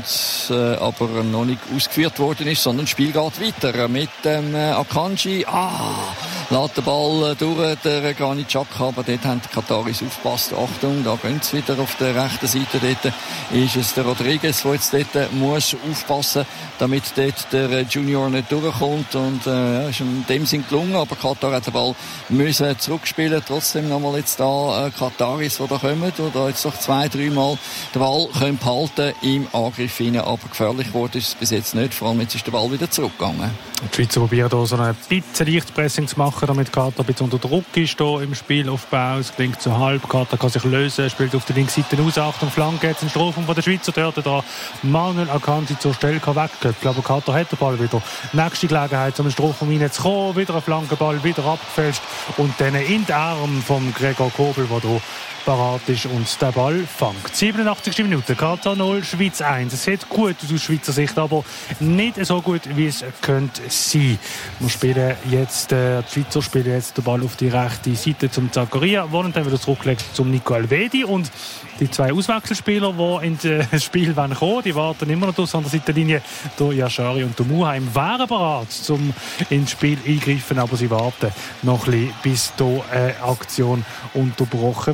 aber noch nicht ausgeführt worden ist, sondern das Spiel geht weiter mit dem Akanji. Lässt den Ball durch der Granit Xhaka, aber dort haben die Kataris aufgepasst. Achtung, da gehen sie wieder auf der rechten Seite. Dort ist es der Rodriguez, der jetzt dort muss aufpassen, damit dort der Junior nicht durchkommt. Und ist in dem Sinn gelungen, aber Katar hat den Ball müssen zurückspielen. Trotzdem nochmal jetzt da Kataris, die da kommen, und da jetzt noch 2-3 Mal den Ball können behalten im Angriff hinein, aber gefährlich wurde es bis jetzt nicht. Vor allem jetzt ist der Ball wieder zurückgegangen. Die Schweizer probieren hier so ein bisschen Lichtpressing zu machen, damit Katar ein bisschen unter Druck ist hier im Spielaufbau. Es klingt so halb. Katar kann sich lösen, spielt auf der linken Seite aus. Achtung, Flanke, jetzt ein Strafraum von der Schweizer. Dort da Manuel Akanji zur Stelle wegköpfen. Aber Katar hat den Ball wieder. Nächste Gelegenheit, um den Strafraum reinzukommen. Wieder ein Flankenball, wieder abgefälscht. Und dann in den Arm vom Gregor Kobel, der hier parat ist und den Ball fängt. 87. Minute, Katar 0, Schweiz 1. Es sieht gut aus Schweizer Sicht, aber nicht so gut, wie es könnte sein. Wir spielen jetzt, die Schweizer spielen jetzt den Ball auf die rechte Seite zum Zakaria, wollen dann wieder zurücklegen zum Nico Elvedi und die 2 Auswechselspieler, die ins Spiel kommen wollen, die warten immer noch an der Seitenlinie. Der Yashari und der Muheim wären bereit, um ins Spiel eingreifen, aber sie warten noch ein bisschen, bis hier eine Aktion unterbrochen wird.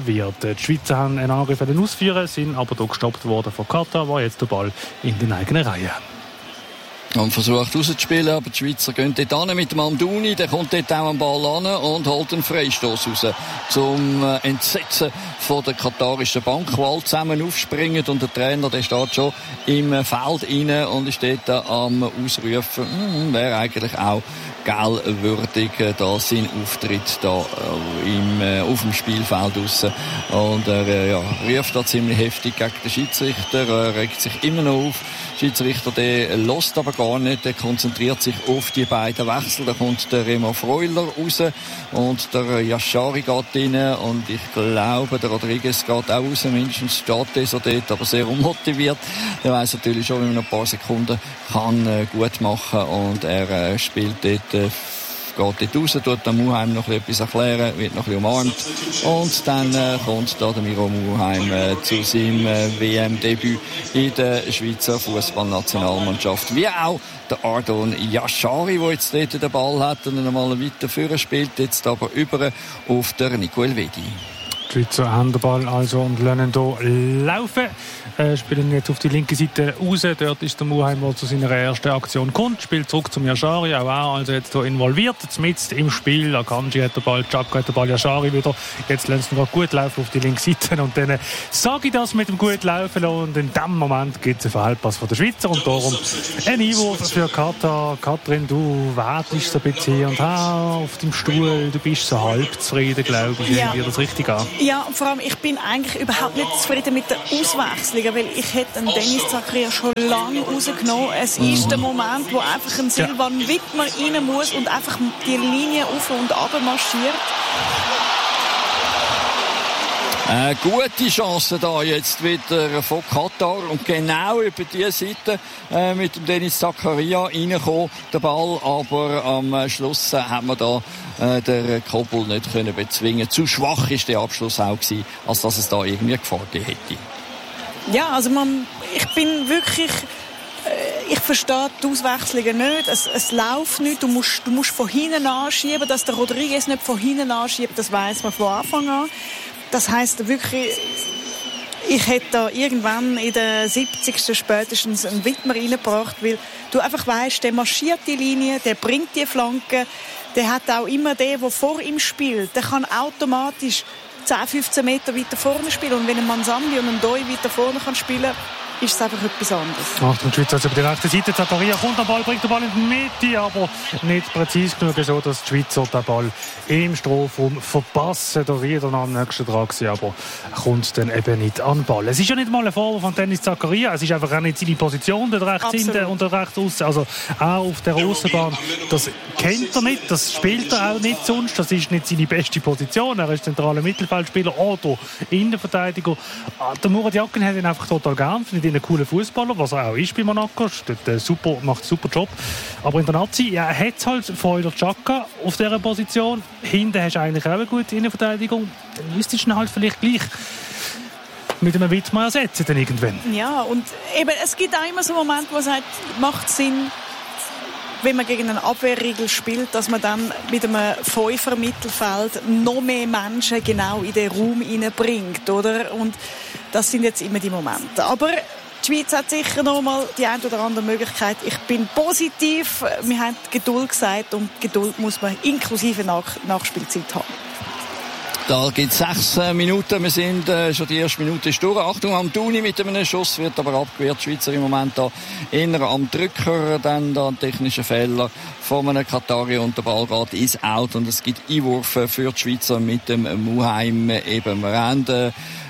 Die Schweizer haben einen Angriff ausführen, sind aber hier gestoppt worden von Katar, der jetzt den Ball in den eigenen Reihen. Und versucht rauszuspielen, aber die Schweizer gehen dort an mit dem Amdouni, der kommt dort auch am Ball an und holt einen Freistoß raus. Zum Entsetzen von der katarischen Bank, die alle zusammen aufspringen und der Trainer, der steht schon im Feld rein und ist dort am Ausrufen, wäre eigentlich auch geldwürdig, da sein Auftritt da auf dem Spielfeld raus. Und er ruft da ziemlich heftig gegen den Schiedsrichter, er regt sich immer noch auf. Der Schiedsrichter, der lässt aber gar nicht, der konzentriert sich auf die beiden Wechsel. Da kommt der Remo Freuler raus und der Yashari geht rein und ich glaube, der Rodriguez geht auch raus, mindestens steht er so dort, aber sehr unmotiviert. Der weiss natürlich schon, wie man noch ein paar Sekunden kann gut machen und er spielt dort, geht dort raus, tut dem Muheim noch etwas erklären, wird noch ein bisschen umarmt und dann kommt da der Miro Muheim zu seinem WM-Debüt in der Schweizer Fußballnationalmannschaft, wie auch der Ardon Yashari, der jetzt dort den Ball hat und dann mal weiter vorne spielt, jetzt aber über auf der Nico Elvedi. Die Schweizer haben den Ball also und lassen hier laufen. Spielen jetzt auf die linke Seite raus. Dort ist der Muheim, der zu seiner ersten Aktion kommt. Spielt zurück zum Yashari. Auch er also jetzt hier involviert. Jetzt im Spiel. Akanji hat den Ball, Chaka hat den Ball, Yashari wieder. Jetzt lassen sie noch gut laufen auf die linke Seite. Und dann sage ich das mit dem gut laufen. Und in dem Moment gibt es einen Fehlpass von der Schweizer. Und darum ein Einwurf für Katar. Katrin, du wartest so ein bisschen hier und auf dem Stuhl. Du bist so halb zufrieden, glaube ich. Ja. Dir das richtig an? Ja, vor allem, ich bin eigentlich überhaupt nicht zufrieden mit der Auswechslung, weil ich hätte den Dennis Zakaria schon lange rausgenommen. Es ist der Moment, wo einfach ein Silvan Wittmer rein muss und einfach die Linie auf und runter marschiert. Eine gute Chance da jetzt wieder von Katar und genau über diese Seite mit dem Dennis Zakaria reingekommen, der Ball, aber am Schluss hat man da der Kobel nicht können bezwingen. Zu schwach ist der Abschluss auch gewesen, als dass es da irgendwie Gefahr gegeben hätte. Ja, also ich bin wirklich, ich verstehe die Auswechslungen nicht. Es läuft nicht. Du musst von hinten anschieben, dass der Rodriguez nicht von hinten anschiebt, das weiss man von Anfang an. Das heisst wirklich, ich hätte da irgendwann in der 70. spätestens einen Wittmer reingebracht, weil du einfach weisst, der marschiert die Linie, der bringt die Flanke, der hat auch immer den, der vor ihm spielt, der kann automatisch 10-15 Meter weiter vorne spielen. Und wenn ein Mansambi und ein Doi weiter vorne kann spielen, ist es einfach etwas anderes. Macht die Schweiz also über die rechte Seite. Zakaria kommt am Ball, bringt den Ball in die Mitte, aber nicht präzise genug, so dass die Schweizer den Ball im Strafraum verpassen. Der Rieder am nächsten dran gewesen, aber kommt dann eben nicht an den Ball. Es ist ja nicht mal ein Vorwurf von Dennis Zakaria. Es ist einfach auch nicht seine Position, dort rechts hinten und dort rechts außen. Also auch auf der Aussenbahn. Das kennt er nicht, das spielt er auch nicht sonst. Das ist nicht seine beste Position. Er ist zentraler Mittelfeldspieler oder Innenverteidiger. Der Murat Yakin hat ihn einfach total gern. Findet ihn einen coolen Fußballer, was er auch ist bei Monaco. Macht einen super Job. Aber in der Nazi, ja, er hat halt Freuler Chaka auf dieser Position. Hinten hast du eigentlich auch eine gute Innenverteidigung. Dann müsstest du ihn halt vielleicht gleich mit einem Wittmer ersetzen dann irgendwann. Ja, und eben, es gibt auch immer so Momente, wo es sagt, macht Sinn, wenn man gegen einen Abwehrriegel spielt, dass man dann mit einem Fünfer-Mittelfeld noch mehr Menschen genau in den Raum hineinbringt, oder? Und das sind jetzt immer die Momente. Aber die Schweiz hat sicher noch mal die eine oder andere Möglichkeit. Ich bin positiv. Wir haben Geduld gesagt und Geduld muss man inklusive Nachspielzeit haben. Da gibt es 6 Minuten. Wir sind schon die erste Minute ist durch. Achtung, Amdouni mit einem Schuss wird aber abgewehrt. Die Schweizer im Moment da eher am Drücker. Dann da ein technischer Fehler von einem Katari und der Ball geht ins Out. Und es gibt Einwürfe für die Schweizer mit dem Muheim eben am Ende.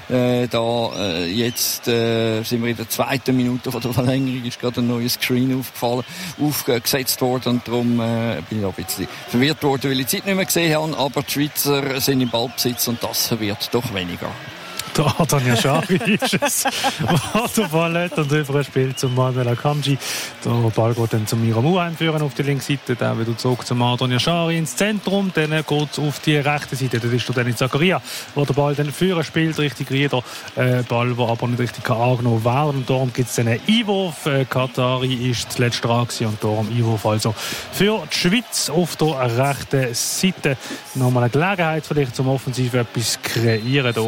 Jetzt sind wir in der 2. Minute von der Verlängerung, ist gerade ein neues Screen aufgesetzt worden und darum bin ich auch ein bisschen verwirrt worden, weil ich die Zeit nicht mehr gesehen habe, aber die Schweizer sind im Ballbesitz und das wird doch weniger. Der Ardon Yashari ist es, der Ball hat und überspielt zum Manuel Akanji. Der Ball geht dann zum Miro Muheim führen auf die linke Seite, dann wieder zurück zum Ardon Yashari ins Zentrum, dann geht es auf die rechte Seite, das ist der Dennis Zakaria, wo der Ball dann führen spielt, richtig Rieder, Ball, der aber nicht richtig angenommen werden und darum gibt es einen Einwurf. Katari ist zuletzt dran gewesen und darum Einwurf also für die Schweiz auf der rechten Seite. Nochmal eine Gelegenheit vielleicht zum offensiv etwas kreieren hier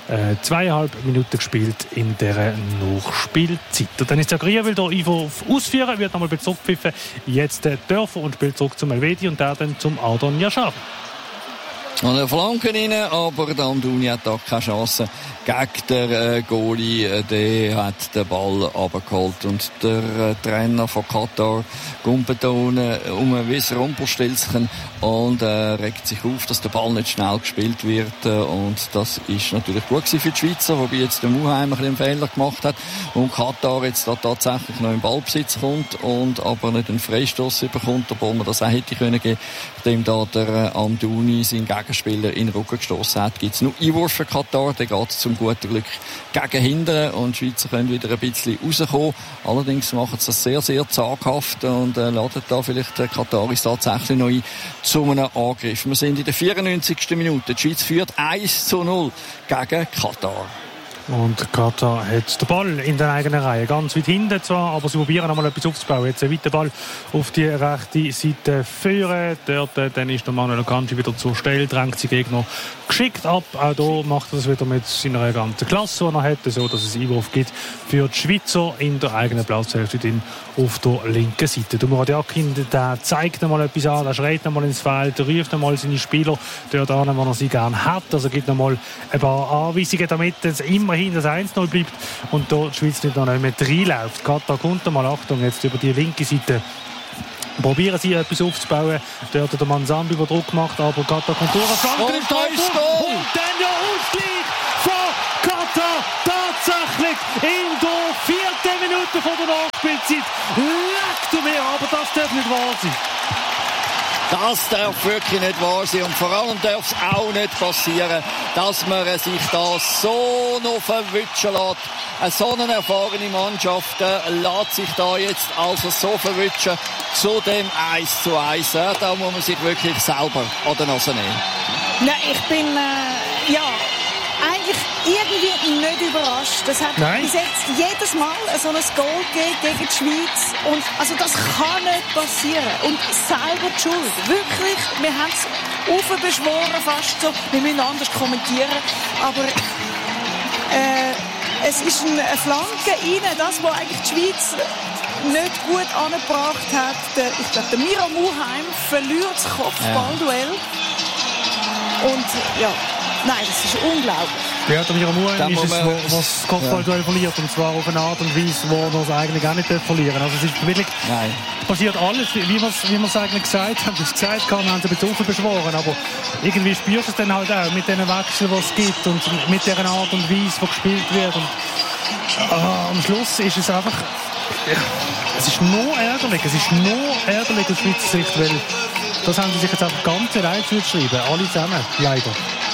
2,5 Minuten gespielt in dieser Nachspielzeit. Und dann ist der Griewel da ausführen, wird nochmal zurückgepfiffen. Jetzt Dörfer und spielt zurück zum Elvedi und der dann zum Ardon Yashar. Und eine Flanke rein, aber der Amdouni hat da keine Chance gegen den Goalie. Der hat den Ball runtergeholt. Und der Trainer von Katar gumpelt da unten wie ein Rumpelstilzchen und regt sich auf, dass der Ball nicht schnell gespielt wird. Und das ist natürlich gut für die Schweizer, wobei jetzt der Muheim einen Fehler gemacht hat und Katar jetzt da tatsächlich noch in Ballbesitz kommt und aber nicht einen Freistoß bekommt, obwohl man das auch hätte können geben, nachdem da der Amdouni seinen Gegenspieler in den Rücken gestoßen hat. Gibt es nur Einwurf für Katar, der geht zum guten Glück gegen hinten und die Schweizer können wieder ein bisschen rauskommen. Allerdings machen sie das sehr, sehr zaghaft und laden da vielleicht die Kataris tatsächlich noch ein zu einem Angriff. Wir sind in der 94. Minute. Die Schweiz führt 1:0 gegen Katar. Und Katar hat den Ball in der eigenen Reihe. Ganz weit hinten zwar, aber sie probieren einmal etwas aufzubauen. Jetzt ein weiter Ball auf die rechte Seite führen. Dort dann ist der Manuel Akanji wieder zur Stelle, drängt die Gegner geschickt ab. Auch hier macht er das wieder mit seiner ganzen Klasse, die er hat, so dass es Einwurf gibt für die Schweizer in der eigenen Platzhälfte auf der linken Seite. Der Murat Yakin, der zeigt einmal etwas an, der schreit einmal ins Feld, der ruft einmal seine Spieler dort an, wo er sie gerne hat. Also gibt einmal ein paar Anweisungen, damit es immerhin das 1:0 bleibt und da die Schweiz nicht noch mehr reinläuft. Katar kommt einmal, Achtung, jetzt über die linke Seite. Probieren sie etwas aufzubauen. Dort hat der Manzambi über Druck gemacht, aber Katar kommt durch. Und da ist Goal! Und dann der Ausgleich von Katar. Tatsächlich in der 4. Minute von der Nachspielzeit. Leck du mir, aber das darf nicht wahr sein. Das darf wirklich nicht wahr sein und vor allem darf es auch nicht passieren, dass man sich da so noch verwutschen lässt. Eine so eine erfahrene Mannschaft lässt sich da jetzt also so verwutschen zu dem 1:1. Da muss man sich wirklich selber an der Nase nehmen. Nein, ich bin eigentlich irgendwie nicht überrascht. Das hat bis jetzt jedes Mal so ein Goal gegen die Schweiz. Und also das kann nicht passieren. Und selber die Schuld. Wirklich, wir haben es aufbeschworen fast so. Wir müssen anders kommentieren. Aber es ist eine Flanke rein, das, was eigentlich die Schweiz nicht gut angebracht hat. Ich glaube, der Miro Muheim verliert das Kopfballduell. Und ja, nein, das ist unglaublich. Ja, der Miro Muheim ist es, was das Kopfballduell verliert. Und zwar auf eine Art und Weise, wo er es eigentlich auch nicht verlieren darf. Also es ist wirklich passiert alles, wie wir es eigentlich gesagt haben. Das gesagt haben, haben sie betroffen beschworen. Aber irgendwie spürst du es dann halt auch mit den Wechseln, die es gibt und mit der Art und Weise, die gespielt wird. Und am Schluss ist es einfach... Es ist nur ärgerlich. Es ist nur ärgerlich aus Schweizer Sicht, weil das haben sie sich jetzt einfach ganz allein zugeschrieben. Alle zusammen, leider.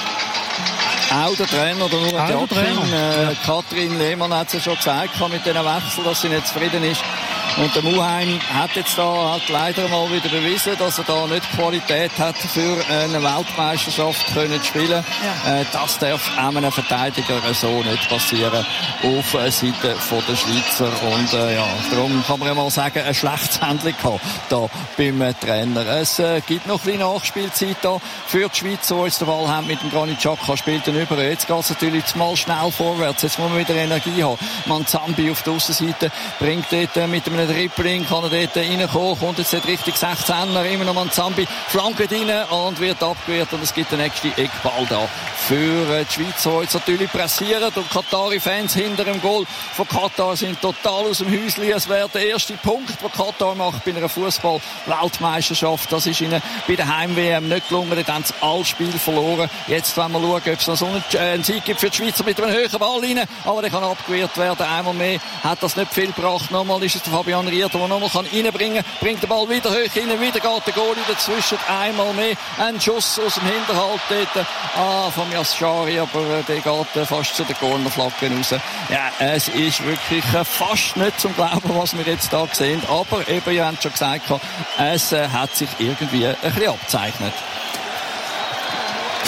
Auch der Trainer, der Murat Yakin, Katrin Lehmann hat es ja schon gesagt mit diesen Wechseln, dass sie nicht zufrieden ist. Und der Muheim hat jetzt da halt leider mal wieder bewiesen, dass er da nicht Qualität hat, für eine Weltmeisterschaft können spielen. Ja. Das darf einem Verteidiger so nicht passieren auf der Seite der Schweizer. Und darum kann man ja mal sagen, ein schlechtes Handling gehabt da beim Trainer. Es gibt noch ein bisschen Nachspielzeit da für die Schweizer, die jetzt den Ball haben mit dem Granit Xhaka, spielt den über. Jetzt geht es natürlich mal schnell vorwärts. Jetzt muss man wieder Energie haben. Manzambi auf der Aussenseite bringt dort mit einem Dribbling, kann er dort reinkommen, kommt jetzt Richtung 16er, immer noch Manzambi, flankt rein und wird abgewehrt und es gibt den nächsten Eckball da für die Schweizer, die jetzt natürlich pressieren und Katari-Fans hinter dem Goal von Katar sind total aus dem Häuschen. Es wäre der erste Punkt, den Katar macht bei einer Fußball-Weltmeisterschaft. Das ist ihnen bei der Heim-WM nicht gelungen, dort haben sie alles Spiel verloren. Jetzt wollen wir schauen, ob es noch so einen Sieg gibt für die Schweizer mit einem höheren Ball rein, aber der kann abgewehrt werden. Einmal mehr hat das nicht viel gebracht. Nochmal ist es der Fabian Rieter, der nochmal reinbringen kann, bringt den Ball wieder hoch rein, wieder geht der Goalie dazwischen, einmal mehr, ein Schuss aus dem Hinterhalt dort, von Yashari, aber der geht fast zu den Cornerflaggen raus. Ja, es ist wirklich fast nicht zum Glauben, was wir jetzt da sehen, aber eben, ihr habt schon gesagt, es hat sich irgendwie ein bisschen abzeichnet.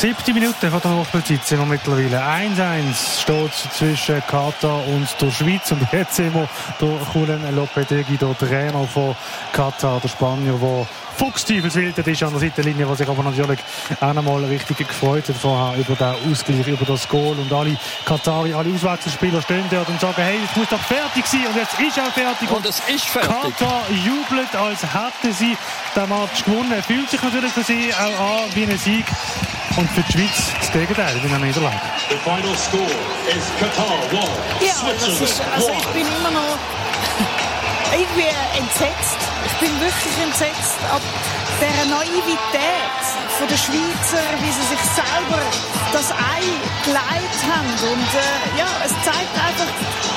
7. Minute von der Nachspielzeit sind wir mittlerweile. 1-1 steht zwischen Katar und der Schweiz. Und jetzt sehen wir der Julen Lopetegui, der Trainer von Katar, der Spanier, der fuchsteufelswild ist an der Seitenlinie, der sich aber natürlich auch einmal richtig gefreut hat vorher über den Ausgleich, über das Goal. Und alle Katari, alle Auswechselspieler stehen dort und sagen, hey, es muss doch fertig sein. Und jetzt ist auch fertig. Und es ist fertig. Katar jubelt, als hätte sie den Match gewonnen. Fühlt sich natürlich für sie auch an wie ein Sieg. Und für die Schweiz das Gegenteil, wie eine Niederlage. The final score is Qatar 1. Ja, das ist, also ich bin immer noch irgendwie entsetzt. Ich bin wirklich entsetzt ab dieser Naivität von der Schweizer, wie sie sich selber das Ei gelegt haben. Und ja, es zeigt einfach,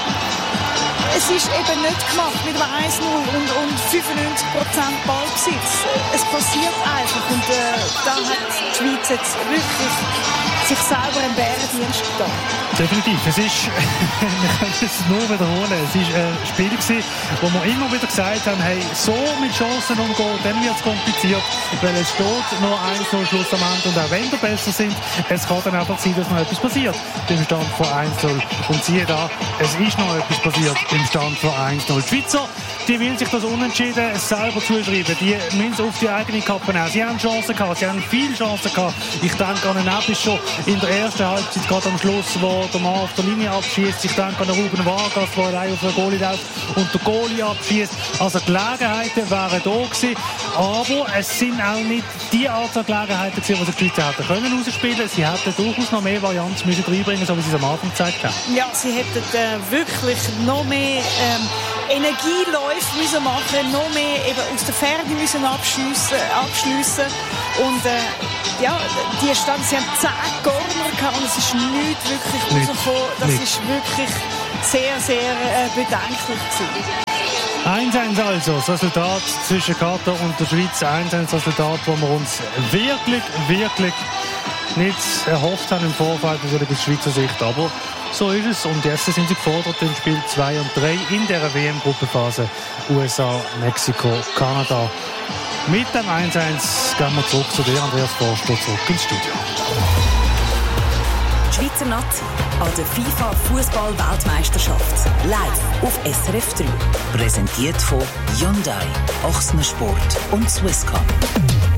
es ist eben nicht gemacht mit 1-0 und 95% Ballbesitz. Es passiert einfach. Und da hat die Schweiz jetzt wirklich sich selber einen Bärendienst getan. Definitiv. Es ist, wir können es nur wiederholen, es war ein Spiel gewesen, wo wir immer wieder gesagt haben, hey, so mit Chancen umgehen, dann wird es kompliziert, weil es steht noch 1-0 Schluss am Ende und auch wenn wir besser sind, es kann dann einfach sein, dass noch etwas passiert im Stand von 1-0. Und siehe da, es ist noch etwas passiert im Stand von 1-0. Die Schweizer, die will sich das Unentschieden selber zuschreiben, die müssen es auf die eigene Kappe nehmen. Sie haben Chancen gehabt, sie haben viele Chancen gehabt. Ich denke an einen Ebbis schon in der ersten Halbzeit, gerade am Schluss, wo der Mann auf der Linie abschießt. Ich denke an den Ruben Vargas, der allein auf den Goalie läuft und der Goalie abschießt. Also Gelegenheiten wären da gewesen, aber es sind auch nicht die Art von Gelegenheiten gewesen, die sich die Schweizer hätten können rausspielen. Sie hätten durchaus noch mehr Varianten müssen reinbringen, so wie sie es am Anfang gezeigt haben. Ja, sie hätten wirklich noch mehr Energieläufe müssen machen, noch mehr eben aus der Ferne müssen abschliessen. Und ja, sie haben 10 Corner gehabt und es ist nichts wirklich rausgekommen. Das ist wirklich sehr, sehr bedenklich gewesen. 1-1 also, das Resultat zwischen Katar und der Schweiz. 1-1 das Resultat, das wir uns wirklich, wirklich nicht erhofft haben im Vorfeld, natürlich aus Schweizer Sicht. Aber so ist es. Und jetzt sind sie gefordert im Spiel 2 und 3 in der WM-Gruppenphase USA, Mexiko, Kanada. Mit dem 1-1 gehen wir zurück zu dir, Andreas Forster, zurück ins Studio. Die Schweizer Nazi an der FIFA-Fußball-Weltmeisterschaft. Live auf SRF 3. Präsentiert von Hyundai, Ochsner Sport und Swisscom.